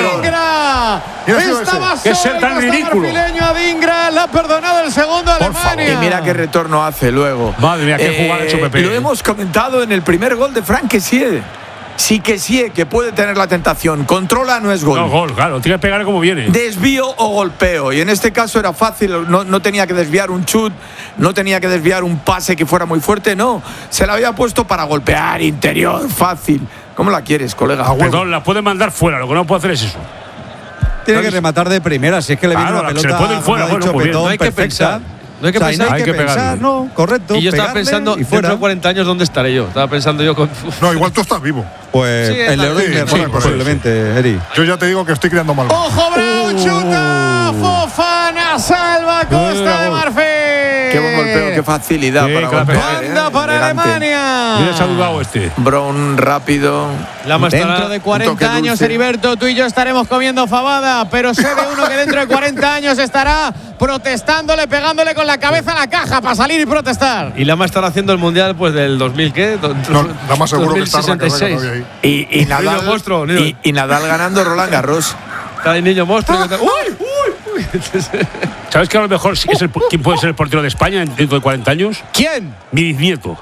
absurdo! Estaba ¡Qué ser tan ridículo! Adingra le ha perdonado el segundo a Alemania. Y mira qué retorno hace luego. Madre mía, qué jugada ha hecho Pepe. Lo hemos comentado en el primer gol de Franck Kessié. Sí que puede tener la tentación. Controla, no es gol. No, gol, claro. Tiene que pegar como viene. Desvío o golpeo. Y en este caso era fácil. No tenía que desviar un chut. No tenía que desviar un pase que fuera muy fuerte. No. Se la había puesto para golpear interior. Fácil. ¿Cómo la quieres, colega? Perdón, la puede mandar fuera. Lo que no puede hacer es eso. Tiene que rematar de primera. Si es que le viene la pelota. Se le puede ir fuera. Bueno, pues no hay que pensar. No hay que pensar. Hay que pensar, no, correcto. Y yo estaba pensando, dentro de 40 años, ¿dónde estaré yo? Estaba pensando yo con. No, igual tú estás vivo. Pues sí, el Leroy posiblemente, Eri. Yo ya te digo que estoy creando mal. ¡Ojo, Brown! ¡Chuta! Fofana salva Costa de Marfil. Qué buen golpeo, qué facilidad para golpear. Banda para Alemania. Mira, se ha dudado este. Brown rápido. Dentro de 40 años, Heriberto, tú y yo estaremos comiendo fabada, pero sé de uno que dentro de 40 años estará protestándole, pegándole con la cabeza a la caja para salir y protestar. Y Lama estará haciendo el mundial pues del 2000, ¿qué? No, Lama seguro 2066. Que está y Nadal, monstruo, y Nadal ganando Roland Garros. Está el niño monstruo. ¡Uy! ¿Sabes que a lo mejor es quién puede ser el portero de España dentro de 40 años? ¿Quién? Mi bisnieto.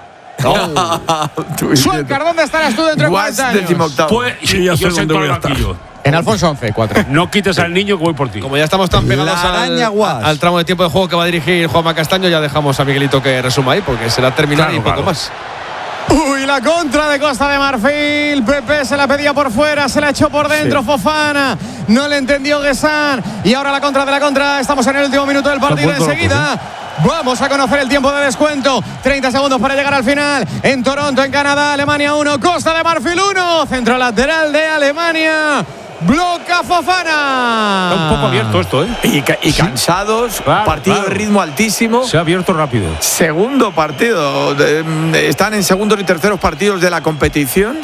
Suelcar, ¿dónde estarás tú dentro de 40 años? Pues yo sentado en el banquillo. En Alfonso 11, 4. No quites al niño que voy por ti. Como ya estamos tan pegados al tramo de tiempo de juego que va a dirigir Juanma Castaño, ya dejamos a Miguelito que resuma ahí, porque será terminar y poco más. Uy, la contra de Costa de Marfil. Pepe se la pedía por fuera, se la echó por dentro. Fofana, no le entendió Guessán. Y ahora la contra de la contra. Estamos en el último minuto del partido. Enseguida vamos a conocer el tiempo de descuento. 30 segundos para llegar al final. En Toronto, en Canadá, Alemania 1, Costa de Marfil 1. Centro lateral de Alemania. Bloca Fofana. Está un poco abierto esto, ¿eh? Y cansados, partido de ritmo altísimo. Se ha abierto rápido. Segundo partido. Están en segundos y terceros partidos de la competición.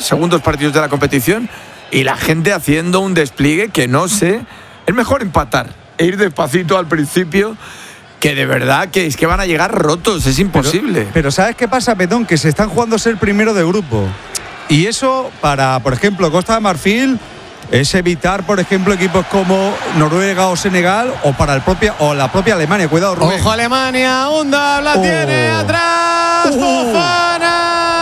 Y la gente haciendo un despliegue que no sé. Es mejor empatar e ir despacito al principio. Que de verdad que es que van a llegar rotos. Es imposible. Pero ¿sabes qué pasa, Petón? Que se están jugando a ser primero de grupo. Y eso para, por ejemplo, Costa de Marfil, es evitar, por ejemplo, equipos como Noruega o Senegal o para la propia Alemania. Cuidado, Rubén. Ojo, Alemania, Undaf la tiene atrás. Fofana.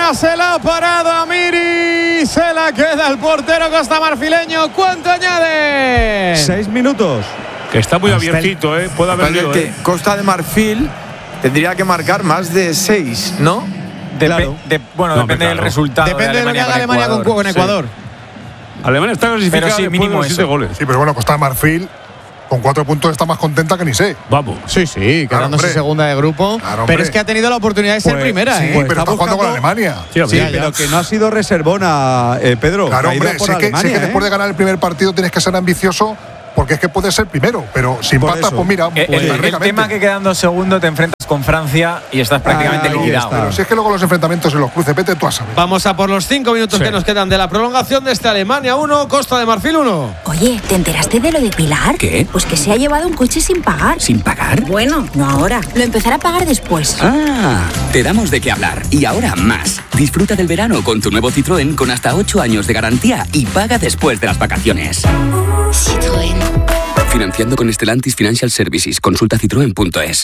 Ahora se la ha parado Amiri. Se la queda el portero costamarfileño. ¿Cuánto añade? 6 minutos. Que está muy abiertito, puede haber lío, Costa de Marfil tendría que marcar más de 6, ¿no? Depende del resultado. Depende de lo que haga Alemania con Ecuador. Sí. Alemania está clasificada pero sí, mínimo 7 goles. Sí, pero bueno, Costa de Marfil con 4 puntos está más contenta que ni sé. Vamos. Sí, quedándose segunda de grupo. Claro, pero es que ha tenido la oportunidad de ser primera, Sí, pero está jugando con Alemania. Sí, pero que no ha sido reservona, Pedro. Claro, hombre, sé que después de ganar el primer partido tienes que ser ambicioso. Porque es que puede ser primero, pero si empatas, pues mira. El tema que quedando segundo te enfrentas con Francia y estás prácticamente liquidado. Pero si es que luego los enfrentamientos en los cruces, vete tú a saber. Vamos a por los 5 minutos que nos quedan de la prolongación de este Alemania 1, Costa de Marfil 1. Oye, ¿te enteraste de lo de Pilar? ¿Qué? Pues que se ha llevado un coche sin pagar. ¿Sin pagar? Bueno, no ahora. Lo empezará a pagar después. Ah, te damos de qué hablar. Y ahora más. Disfruta del verano con tu nuevo Citroën con hasta 8 años de garantía y paga después de las vacaciones. Citroën. Financiando con Stellantis Financial Services. Consulta citroen.es.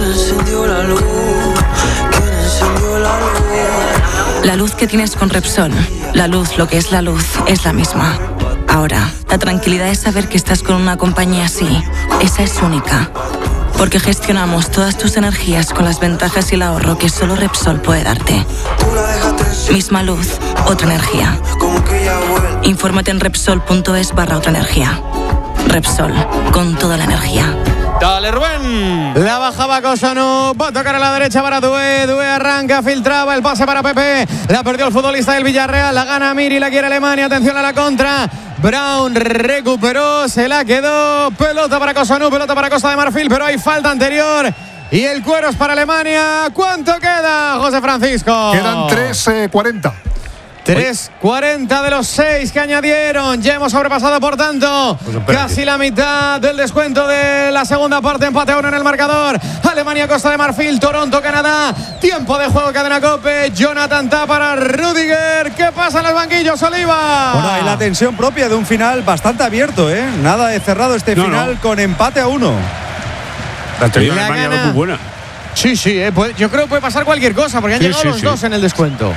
La luz que tienes con Repsol, la luz, lo que es la luz, es la misma. Ahora, la tranquilidad es saber que estás con una compañía así. Esa es única. Porque gestionamos todas tus energías con las ventajas y el ahorro que solo Repsol puede darte. Misma luz, otra energía. Infórmate en Repsol.es/otra energía. Repsol, con toda la energía. Dale, Rubén. La bajaba Kosanu, va a tocar a la derecha para Doué. Doué arranca, filtraba el pase para Pepe. La perdió el futbolista del Villarreal, la gana Miri, la quiere Alemania. Atención a la contra. Brown recuperó, se la quedó. Pelota para Kosanu, pelota para Costa de Marfil, pero hay falta anterior. Y el cuero es para Alemania. ¿Cuánto queda, José Francisco? Quedan 3:40. 3:40 de los 6 que añadieron. Ya hemos sobrepasado, por tanto, casi la mitad del descuento de la segunda parte. Empate a 1 en el marcador. Alemania, Costa de Marfil, Toronto, Canadá. Tiempo de juego, cadena COPE. Jonathan Ta para Rüdiger. ¿Qué pasa en los banquillos, Oliva? Bueno, hay la tensión propia de un final bastante abierto, Nada de cerrado este final con empate a 1. La tensión de Alemania es muy buena. Sí, yo creo que puede pasar cualquier cosa porque han llegado los dos en el descuento.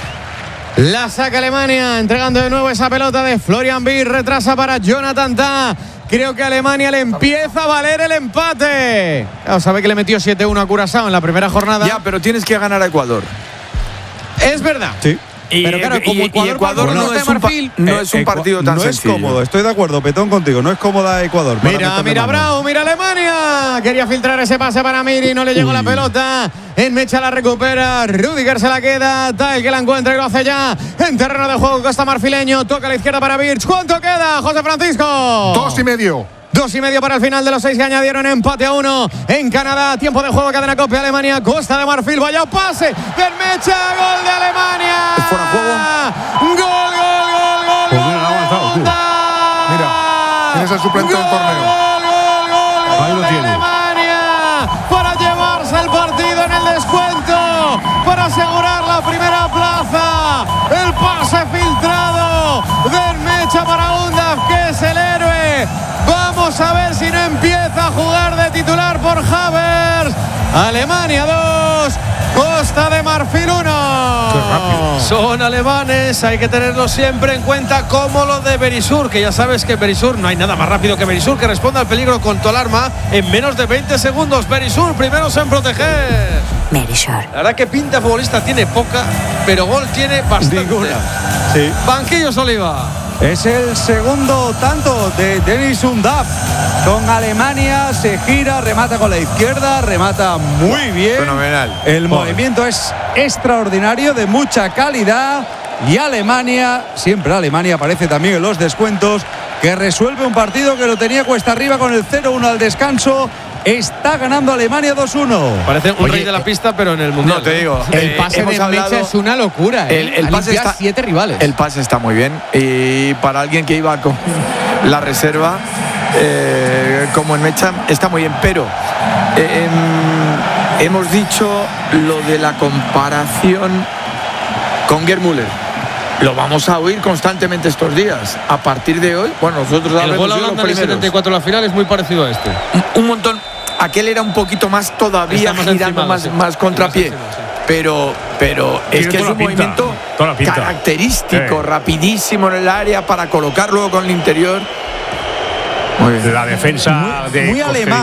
La saca Alemania, entregando de nuevo esa pelota de Florian Wirtz, retrasa para Jonathan Ta. Creo que a Alemania le empieza a valer el empate. Claro, sabe que le metió 7-1 a Curazao en la primera jornada. Ya, pero tienes que ganar a Ecuador. Es verdad. Sí. Pero claro, como Ecuador no es un partido tan sencillo. No es cómodo, estoy de acuerdo, Petón, contigo. No es cómoda Ecuador. Mira Bravo, mira Alemania. Quería filtrar ese pase para Miri, no le llegó la pelota. En mecha la recupera, Rüdiger se la queda. Tal que la encuentra y lo hace ya en terreno de juego Costa Marfileño. Toca a la izquierda para Wirtz. ¿Cuánto queda, José Francisco? 2:30. 2:30 para el final de los 6 que añadieron. Empate a 1 en Canadá. Tiempo de juego, cadena COPE. Alemania, Costa de Marfil. Vaya pase del Mecha. Gol de Alemania. ¿Es fuera de juego? Gol. Pues mira, ha avanzado, tío. Mira, tienes el suplente del torneo. Ahí lo tiene. Alemania para llevarse el partido en el descuento, para asegurar la primera plaza. El pase filtrado del Mecha para Undaf, que es el héroe. Vamos a ver si no empieza a jugar de titular por Havertz. Alemania 2, Costa de Marfil 1. Son alemanes, hay que tenerlo siempre en cuenta, como lo de Berisur, que ya sabes que Berisur, no hay nada más rápido que Berisur, que responde al peligro con tu alarma en menos de 20 segundos. Berisur, primeros en proteger. Berisur. La verdad que pinta futbolista tiene poca, pero gol tiene bastante. Ninguna. Sí. Banquillos, Oliva. Es el segundo tanto de Deniz Undav. Con Alemania se gira, remata con la izquierda, remata muy bien. Fenomenal. El movimiento es extraordinario, de mucha calidad. Y Alemania, siempre Alemania aparece también en los descuentos, que resuelve un partido que lo tenía cuesta arriba con el 0-1 al descanso. Está ganando Alemania 2-1. Parece un rey de la pista, pero en el mundial. No te digo. El pase de Mecha es una locura. El pase está 7 rivales. El pase está muy bien. Y para alguien que iba con la reserva, como en Mecha, está muy bien. Pero hemos dicho lo de la comparación con Gerd Müller. Lo vamos a oír constantemente estos días. A partir de hoy, bueno, nosotros el gol hablando del 74 la final es muy parecido a este. Un montón. Aquel era un poquito más todavía, girando más contrapié. pero es que es un movimiento característico, rapidísimo en el área para colocarlo con el interior. La defensa muy alemán,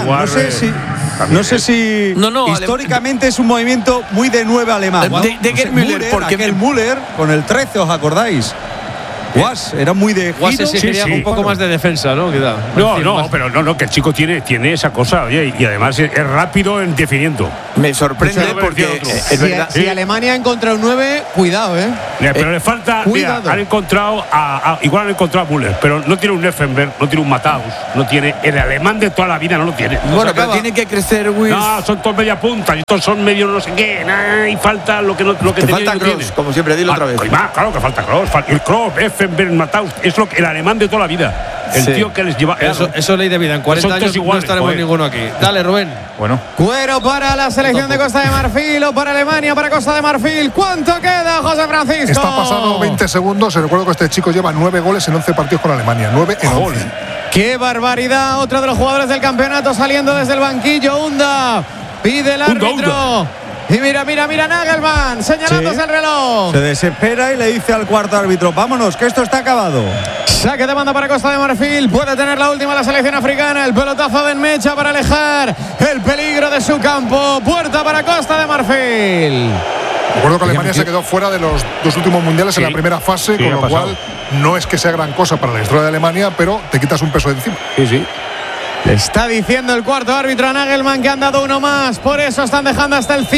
no sé si históricamente es un movimiento muy de 9 alemán. De Gerd Müller, porque aquel Müller con el 13, ¿os acordáis? Guas era muy de giro. Guas exigiría un poco más de defensa, ¿no? Pero que el chico tiene esa cosa, oye, y además es rápido en definiendo. Me sorprende porque es verdad. Si Alemania ha encontrado un 9, cuidado, pero le falta, mira, han encontrado igual han encontrado a Müller, pero no tiene un Effenberg, no tiene un Matthaus, no tiene el alemán de toda la vida, no lo tiene. Bueno, pero tiene que crecer, Will. No, son todos media punta, y todos son medio no sé qué, y falta lo que falta Kroos, como siempre, dilo otra vez. Claro que falta Kroos, el Kroos, Effenberg, Matthaus, es lo que el alemán de toda la vida. El tío que les lleva. Eso es ley de vida. En 40 años iguales, no estaremos ninguno aquí. Dale, Rubén. Bueno. Cuero para la selección de Costa de Marfil o para Alemania, para Costa de Marfil. ¿Cuánto queda, José Francisco? Está pasado 20 segundos. Recuerdo que este chico lleva 9 goles en 11 partidos con Alemania. 9 en 11. ¡Qué barbaridad! Otro de los jugadores del campeonato saliendo desde el banquillo. Unda pide el árbitro. Y mira Nagelsmann señalándose el reloj. Se desespera y le dice al cuarto árbitro: vámonos, que esto está acabado. Saque de banda para Costa de Marfil. Puede tener la última la selección africana. El pelotazo de Enmecha para alejar el peligro de su campo. Puerta para Costa de Marfil. Recuerdo que Alemania se quedó fuera de los 2 últimos mundiales en la primera fase, con lo cual no es que sea gran cosa para la historia de Alemania, pero te quitas un peso de encima. Sí. Está diciendo el cuarto árbitro a Nagelsmann que han dado uno más, por eso están dejando hasta el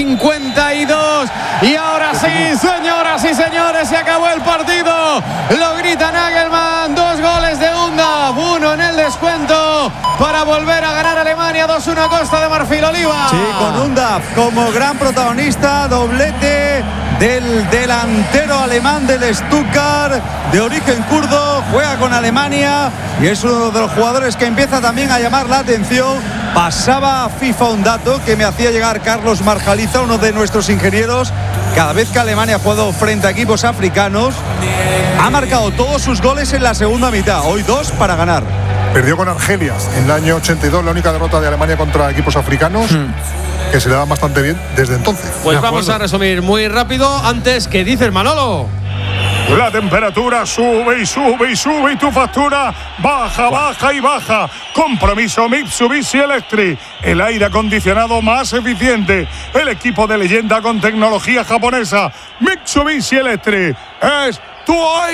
52. Y ahora sí, señoras y señores, se acabó el partido. Lo grita Nagelsmann, 2 goles de Unda, 1 en el descuento para volver a ganar Alemania. 2-1 Costa de Marfil. Oliva. Sí, con Unda como gran protagonista, doblete del delantero alemán del Stuttgart, de origen kurdo, juega con Alemania y es uno de los jugadores que empieza también a llamar la atención. Pasaba a FIFA un dato que me hacía llegar Carlos Marjaliza, uno de nuestros ingenieros. Cada vez que Alemania ha jugado frente a equipos africanos, ha marcado todos sus goles en la segunda mitad. Hoy 2 para ganar. Perdió con Argelia en el año 82, la única derrota de Alemania contra equipos africanos, que se le dan bastante bien desde entonces. Pues vamos a resumir muy rápido. Antes, ¿qué dices, Manolo? La temperatura sube y sube y sube y tu factura baja y baja. Compromiso Mitsubishi Electric. El aire acondicionado más eficiente. El equipo de leyenda con tecnología japonesa. Mitsubishi Electric. ¡Es tu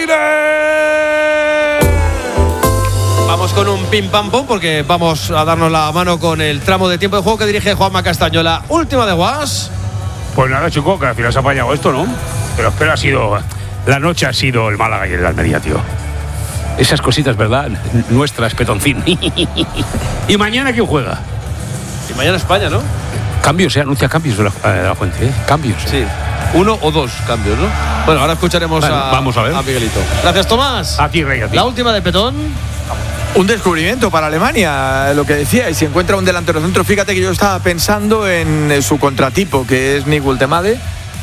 aire! Vamos con un pim pam pum porque vamos a darnos la mano con el tramo de tiempo de juego que dirige Juanma Castaño. La última de Guas. Pues nada, chico, que al final se ha apañado esto, ¿no? Pero espera, la noche ha sido el Málaga y el Almería, tío. Esas cositas, ¿verdad? Nuestras, Petoncín. ¿Y mañana quién juega? Y mañana España, ¿no? Cambios, se anuncia cambios de la Fuente, ¿eh? Cambios. Sí. 1 o 2 cambios, ¿no? Bueno, ahora escucharemos vamos a ver. A Miguelito. Gracias, Tomás. A ti, Rey, a ti. La última de Petón. Un descubrimiento para Alemania, lo que decía, y si encuentra un delantero centro. Fíjate que yo estaba pensando en su contratipo, que es Nick Woltemade,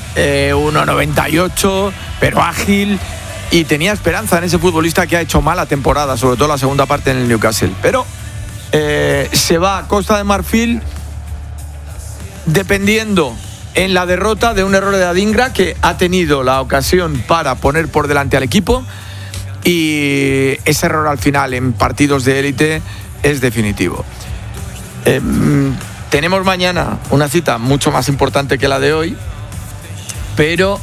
1,98, pero ágil, y tenía esperanza en ese futbolista que ha hecho mala temporada, sobre todo la segunda parte en el Newcastle. Pero se va a Costa de Marfil dependiendo en la derrota de un error de Adingra, que ha tenido la ocasión para poner por delante al equipo. Y ese error al final en partidos de élite es definitivo. Tenemos mañana una cita mucho más importante que la de hoy, pero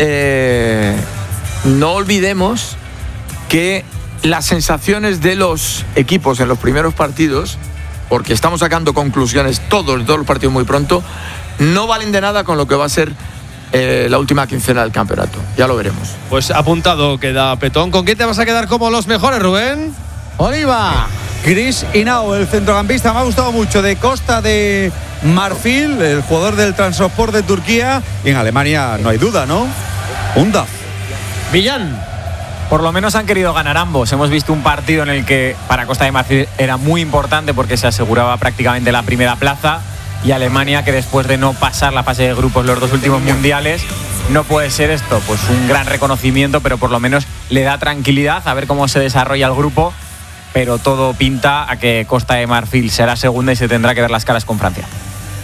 no olvidemos que las sensaciones de los equipos en los primeros partidos, porque estamos sacando conclusiones todos los partidos muy pronto, no valen de nada con lo que va a ser la última quincena del campeonato. Ya lo veremos. Pues apuntado queda Petón. ¿Con quién te vas a quedar como los mejores, Rubén? Oliva. Chris Hinao, el centrocampista, me ha gustado mucho, de Costa de Marfil, el jugador del Trabzonspor de Turquía. Y en Alemania no hay duda, ¿no? Unda. Millán. Por lo menos han querido ganar ambos. Hemos visto un partido en el que para Costa de Marfil era muy importante porque se aseguraba prácticamente la primera plaza. Y Alemania, que después de no pasar la fase de grupos los 2 últimos mundiales, no puede ser esto. Pues un gran reconocimiento, pero por lo menos le da tranquilidad a ver cómo se desarrolla el grupo. Pero todo pinta a que Costa de Marfil será segunda y se tendrá que ver las caras con Francia.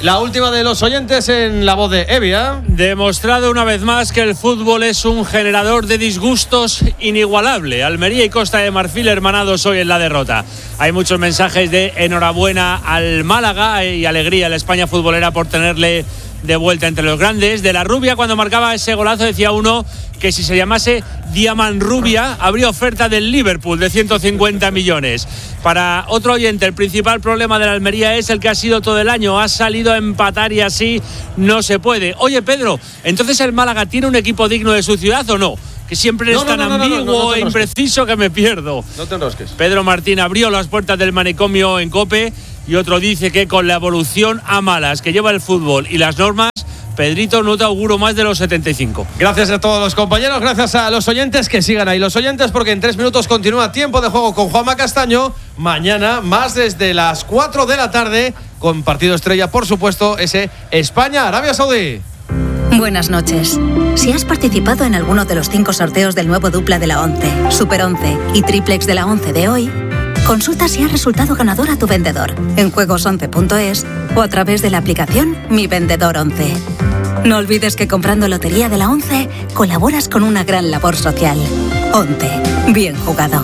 La última de los oyentes en la voz de Evia. Demostrado una vez más que el fútbol es un generador de disgustos inigualable. Almería y Costa de Marfil hermanados hoy en la derrota. Hay muchos mensajes de enhorabuena al Málaga y alegría a la España futbolera por tenerle de vuelta entre los grandes. De la Rubia, cuando marcaba ese golazo, decía uno que si se llamase Diamanrubia habría oferta del Liverpool de 150 millones. Para otro oyente, el principal problema de la Almería es el que ha sido todo el año. Ha salido a empatar y así no se puede. Oye, Pedro, ¿entonces el Málaga tiene un equipo digno de su ciudad o no? Que siempre es tan ambiguo e impreciso que me pierdo. No te enrosques. Pedro Martín abrió las puertas del manicomio en COPE y otro dice que con la evolución a malas que lleva el fútbol y las normas, Pedrito, no te auguro más de los 75. Gracias a todos los compañeros, gracias a los oyentes, que sigan ahí los oyentes, porque en 3 minutos continúa Tiempo de Juego con Juanma Castaño. Mañana más desde las 4 de la tarde con partido estrella, por supuesto, ese España-Arabia Saudí. Buenas noches. Si has participado en alguno de los 5 sorteos del nuevo dupla de la 11, Super 11 y Triplex de la 11 de hoy, consulta si has resultado ganador a tu vendedor en juegos11.es o a través de la aplicación Mi Vendedor 11. No olvides que comprando Lotería de la 11 colaboras con una gran labor social. 11. Bien jugado.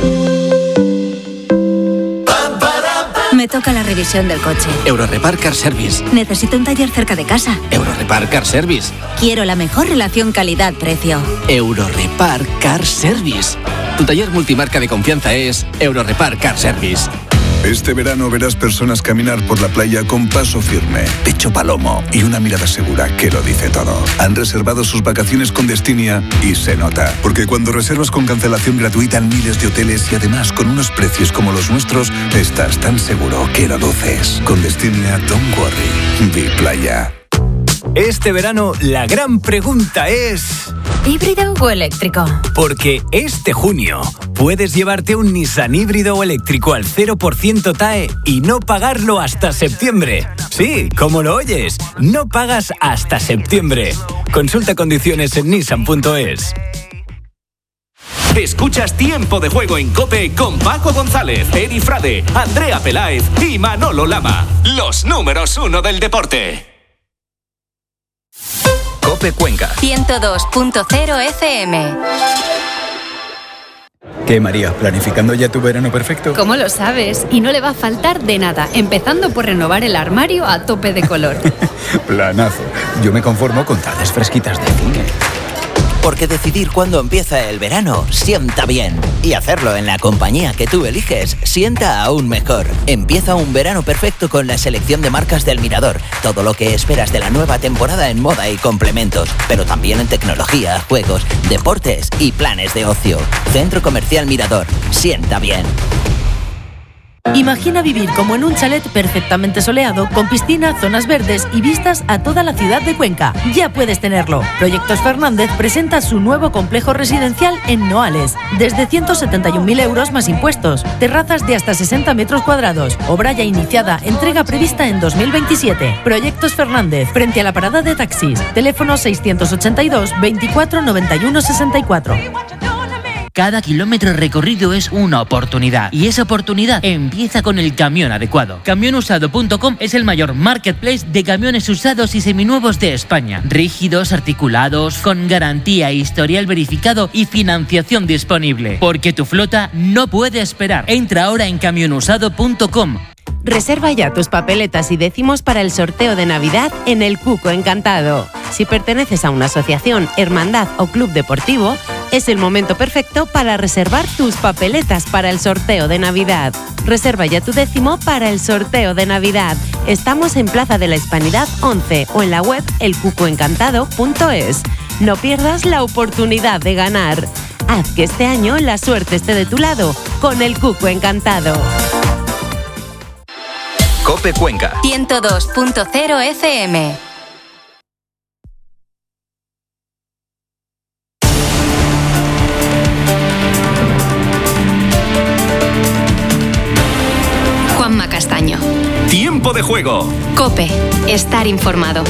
Me toca la revisión del coche. Eurorepar Car Service. Necesito un taller cerca de casa. Eurorepar Car Service. Quiero la mejor relación calidad-precio. Eurorepar Car Service. Tu taller multimarca de confianza es Eurorepar Car Service. Este verano verás personas caminar por la playa con paso firme, pecho palomo y una mirada segura que lo dice todo. Han reservado sus vacaciones con Destinia y se nota. Porque cuando reservas con cancelación gratuita en miles de hoteles y además con unos precios como los nuestros, estás tan seguro que lo luces. Con Destinia, don't worry. Be playa. Este verano la gran pregunta es... ¿híbrido o eléctrico? Porque este junio puedes llevarte un Nissan híbrido o eléctrico al 0% TAE y no pagarlo hasta septiembre. Sí, como lo oyes, no pagas hasta septiembre. Consulta condiciones en nissan.es. Escuchas Tiempo de Juego en COPE con Paco González, Eri Frade, Andrea Peláez y Manolo Lama. Los números 1 del deporte. COPE Cuenca 102.0 FM. ¿Qué, María? ¿Planificando ya tu verano perfecto? ¿Cómo lo sabes? Y no le va a faltar de nada, empezando por renovar el armario a tope de color. Planazo. Yo me conformo con tardes fresquitas de cine. Porque decidir cuándo empieza el verano sienta bien. Y hacerlo en la compañía que tú eliges sienta aún mejor. Empieza un verano perfecto con la selección de marcas del Mirador. Todo lo que esperas de la nueva temporada en moda y complementos. Pero también en tecnología, juegos, deportes y planes de ocio. Centro Comercial Mirador. Sienta bien. Imagina vivir como en un chalet perfectamente soleado, con piscina, zonas verdes y vistas a toda la ciudad de Cuenca. Ya puedes tenerlo. Proyectos Fernández presenta su nuevo complejo residencial en Noales. Desde 171.000 euros más impuestos. Terrazas de hasta 60 metros cuadrados. Obra ya iniciada. Entrega prevista en 2027. Proyectos Fernández, frente a la parada de taxis. Teléfono 682 24 91 64. Cada kilómetro recorrido es una oportunidad y esa oportunidad empieza con el camión adecuado. Camionusado.com es el mayor marketplace de camiones usados y seminuevos de España. Rígidos, articulados, con garantía, historial verificado y financiación disponible. Porque tu flota no puede esperar. Entra ahora en camionusado.com. Reserva ya tus papeletas y décimos para el sorteo de Navidad en el Cuco Encantado. Si perteneces a una asociación, hermandad o club deportivo, es el momento perfecto para reservar tus papeletas para el sorteo de Navidad. Reserva ya tu décimo para el sorteo de Navidad. Estamos en Plaza de la Hispanidad 11 o en la web elcucoencantado.es. No pierdas la oportunidad de ganar. Haz que este año la suerte esté de tu lado con el Cuco Encantado. COPE Cuenca 102.0 FM. Juanma Castaño. Tiempo de Juego. COPE. Estar informado.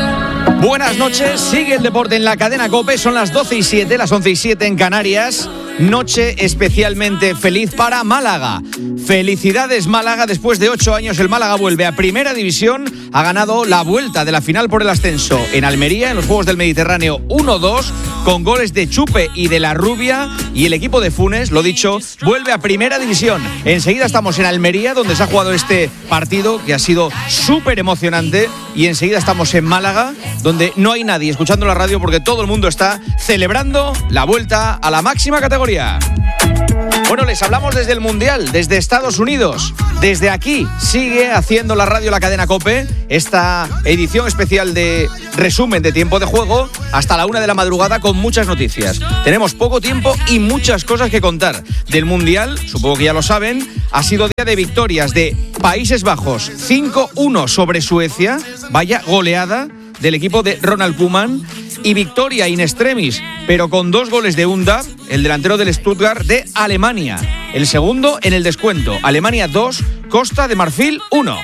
Buenas noches, sigue el deporte en la cadena COPE, son las 12:07, las 11:07 en Canarias. noche especialmente feliz para Málaga. Felicidades Málaga, después de 8 años el Málaga vuelve a Primera División, ha ganado la vuelta de la final por el ascenso en Almería, en los Juegos del Mediterráneo 1-2, con goles de Chupe y de La Rubia, y el equipo de Funes, lo dicho, vuelve a Primera División. Enseguida estamos en Almería, donde se ha jugado este partido que ha sido súper emocionante, y enseguida estamos en Málaga, donde no hay nadie escuchando la radio porque todo el mundo está celebrando la vuelta a la máxima categoría. Bueno, les hablamos desde el Mundial, desde Estados Unidos. Desde aquí sigue haciendo la radio la cadena COPE esta edición especial de resumen de tiempo de juego hasta la 1 de la madrugada con muchas noticias. Tenemos poco tiempo y muchas cosas que contar. Del Mundial, supongo que ya lo saben, ha sido día de victorias de Países Bajos, 5-1 sobre Suecia, vaya goleada del equipo de Ronald Koeman, y victoria in extremis, pero con 2 goles de Undav, el delantero del Stuttgart, de Alemania. El segundo en el descuento. Alemania 2, Costa de Marfil 1.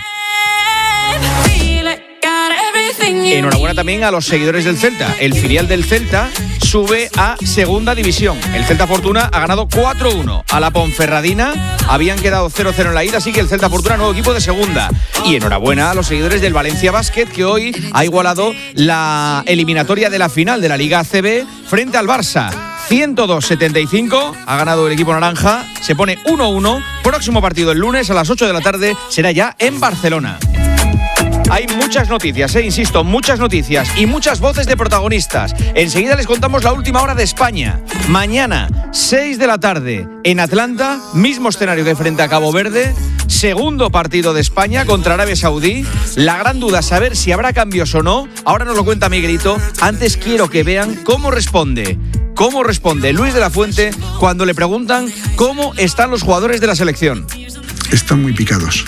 Enhorabuena también a los seguidores del Celta. El filial del Celta sube a Segunda División. El Celta Fortuna ha ganado 4-1 a la Ponferradina. Habían quedado 0-0 en la ida, así que el Celta Fortuna, nuevo equipo de Segunda. Y enhorabuena a los seguidores del Valencia Basket, que hoy ha igualado la eliminatoria de la final de la Liga ACB frente al Barça. 102-75, ha ganado el equipo naranja, se pone 1-1. Próximo partido el lunes a las 8 de la tarde será ya en Barcelona. Hay muchas noticias, insisto, muchas noticias y muchas voces de protagonistas. Enseguida les contamos la última hora de España. Mañana, 6 de la tarde, en Atlanta, mismo escenario que frente a Cabo Verde. Segundo partido de España contra Arabia Saudí. La gran duda es saber si habrá cambios o no. Ahora nos lo cuenta Miguelito. Antes quiero que vean cómo responde Luis de la Fuente cuando le preguntan cómo están los jugadores de la selección. Están muy picados.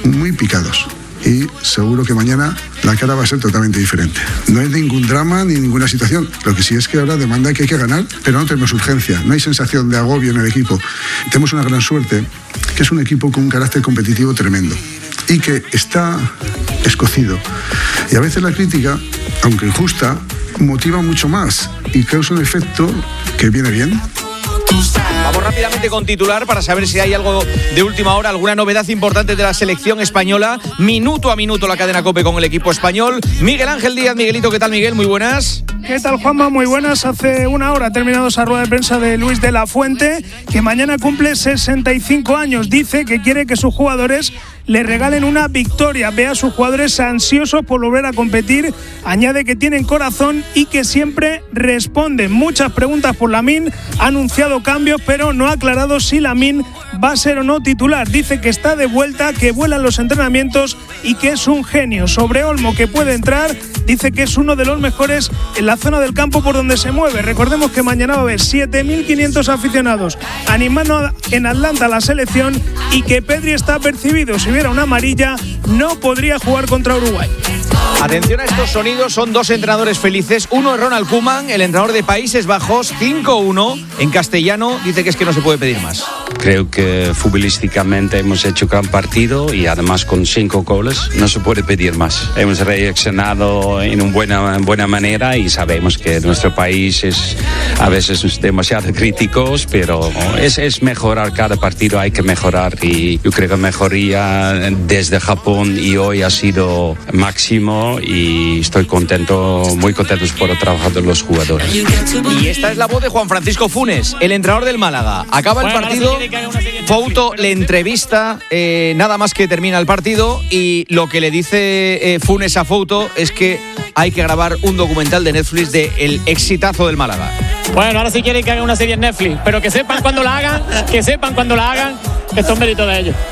Y seguro que mañana la cara va a ser totalmente diferente. No hay ningún drama ni ninguna situación. Lo que sí es que ahora demanda que hay que ganar, pero no tenemos urgencia. No hay sensación de agobio en el equipo. Tenemos una gran suerte, que es un equipo con un carácter competitivo tremendo y que está escocido. Y a veces la crítica, aunque injusta, motiva mucho más y causa un efecto que viene bien. Vamos rápidamente con titular para saber si hay algo de última hora, alguna novedad importante de la selección española. Minuto a minuto la cadena COPE con el equipo español. Miguel Ángel Díaz. Miguelito, ¿qué tal, Miguel? Muy buenas. ¿Qué tal, Juanma? Muy buenas. Hace una hora ha terminado esa rueda de prensa de Luis de la Fuente, que mañana cumple 65 años. Dice que quiere que sus jugadores le regalen una victoria. Ve a sus jugadores ansiosos por volver a competir. Añade que tienen corazón y que siempre responden. Muchas preguntas por Lamine. Ha anunciado cambios, pero no ha aclarado si Lamine va a ser o no titular. Dice que está de vuelta, que vuela en los entrenamientos y que es un genio. Sobre Olmo, que puede entrar, dice que es uno de los mejores en la zona del campo por donde se mueve. Recordemos que mañana va a haber 7.500 aficionados animando en Atlanta a la selección y que Pedri está percibido. Si hubiera una amarilla, no podría jugar contra Uruguay. Atención a estos sonidos, son 2 entrenadores felices. Uno es Ronald Koeman, el entrenador de Países Bajos, 5-1 en castellano. Dice que es que no se puede pedir más. Creo que futbolísticamente hemos hecho un gran partido y además con 5 goles no se puede pedir más. Hemos reaccionado en una buena manera y sabemos que nuestro país es a veces demasiado críticos, pero es mejorar cada partido, hay que mejorar, y yo creo que mejoría desde Japón y hoy ha sido máximo y estoy muy contentos por el trabajo de los jugadores. Y esta es la voz de Juan Francisco Funes, el entrenador del Málaga. Acaba el partido, Fouto le entrevista nada más que termina el partido y lo que le dice Funes a Fouto es que hay que grabar un documental de Netflix de el exitazo del Málaga. Bueno, ahora sí quieren que hagan una serie en Netflix, pero que sepan cuando la hagan, esto es mérito de ellos,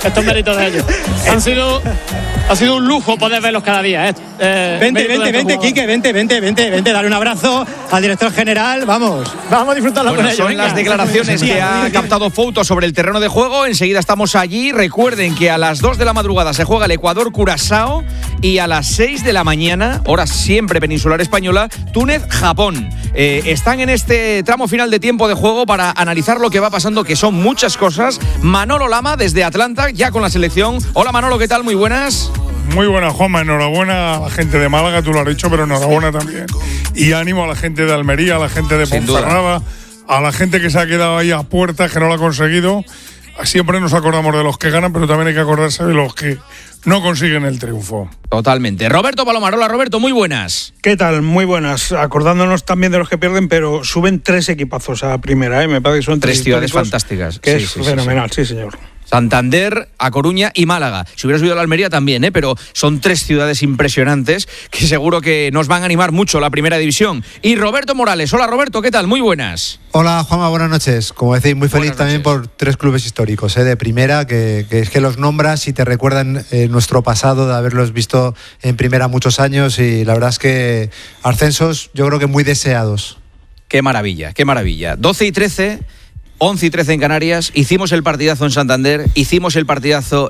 Ha sido un lujo poder verlos cada día. Vente, Quique, vente, dale un abrazo al director general, vamos a disfrutarlo con ellos. Son las declaraciones que ha captado Fouto sobre el terreno de juego. Enseguida estamos allí. Recuerden que a las 2 de la madrugada se juega el Ecuador-Curazao y a las 6 de la mañana, hora siempre peninsular española, Túnez-Japón. Están en este tramo final de tiempo de juego para analizar lo que va pasando, que son muchas cosas. Manolo Lama desde Atlanta, ya con la selección. Hola Manolo, ¿qué tal? Muy buenas. Muy buena, Juanma. Enhorabuena a la gente de Málaga, tú lo has dicho, pero enhorabuena también. Y ánimo a la gente de Almería, a la gente de Ponferrada, a la gente que se ha quedado ahí a puertas, que no lo ha conseguido. Siempre nos acordamos de los que ganan, pero también hay que acordarse de los que no consiguen el triunfo. Totalmente. Roberto Palomar, hola Roberto, muy buenas. ¿Qué tal? Muy buenas. Acordándonos también de los que pierden, pero suben 3 equipazos a primera, me parece que son 3 ciudades fantásticas. Que es fenomenal, sí señor. Santander, A Coruña y Málaga. Si hubiera subido a la Almería también, pero son 3 ciudades impresionantes que seguro que nos van a animar mucho la primera división. Y Roberto Morales, hola Roberto, ¿qué tal? Muy buenas. Hola Juanma, buenas noches. Como decís, muy feliz también por 3 clubes históricos de primera, que es que los nombras y te recuerdan nuestro pasado de haberlos visto en primera muchos años, y la verdad es que ascensos yo creo que muy deseados. Qué maravilla, qué maravilla. 12 y 13... 11 y 13 en Canarias, hicimos el partidazo en Santander, hicimos el partidazo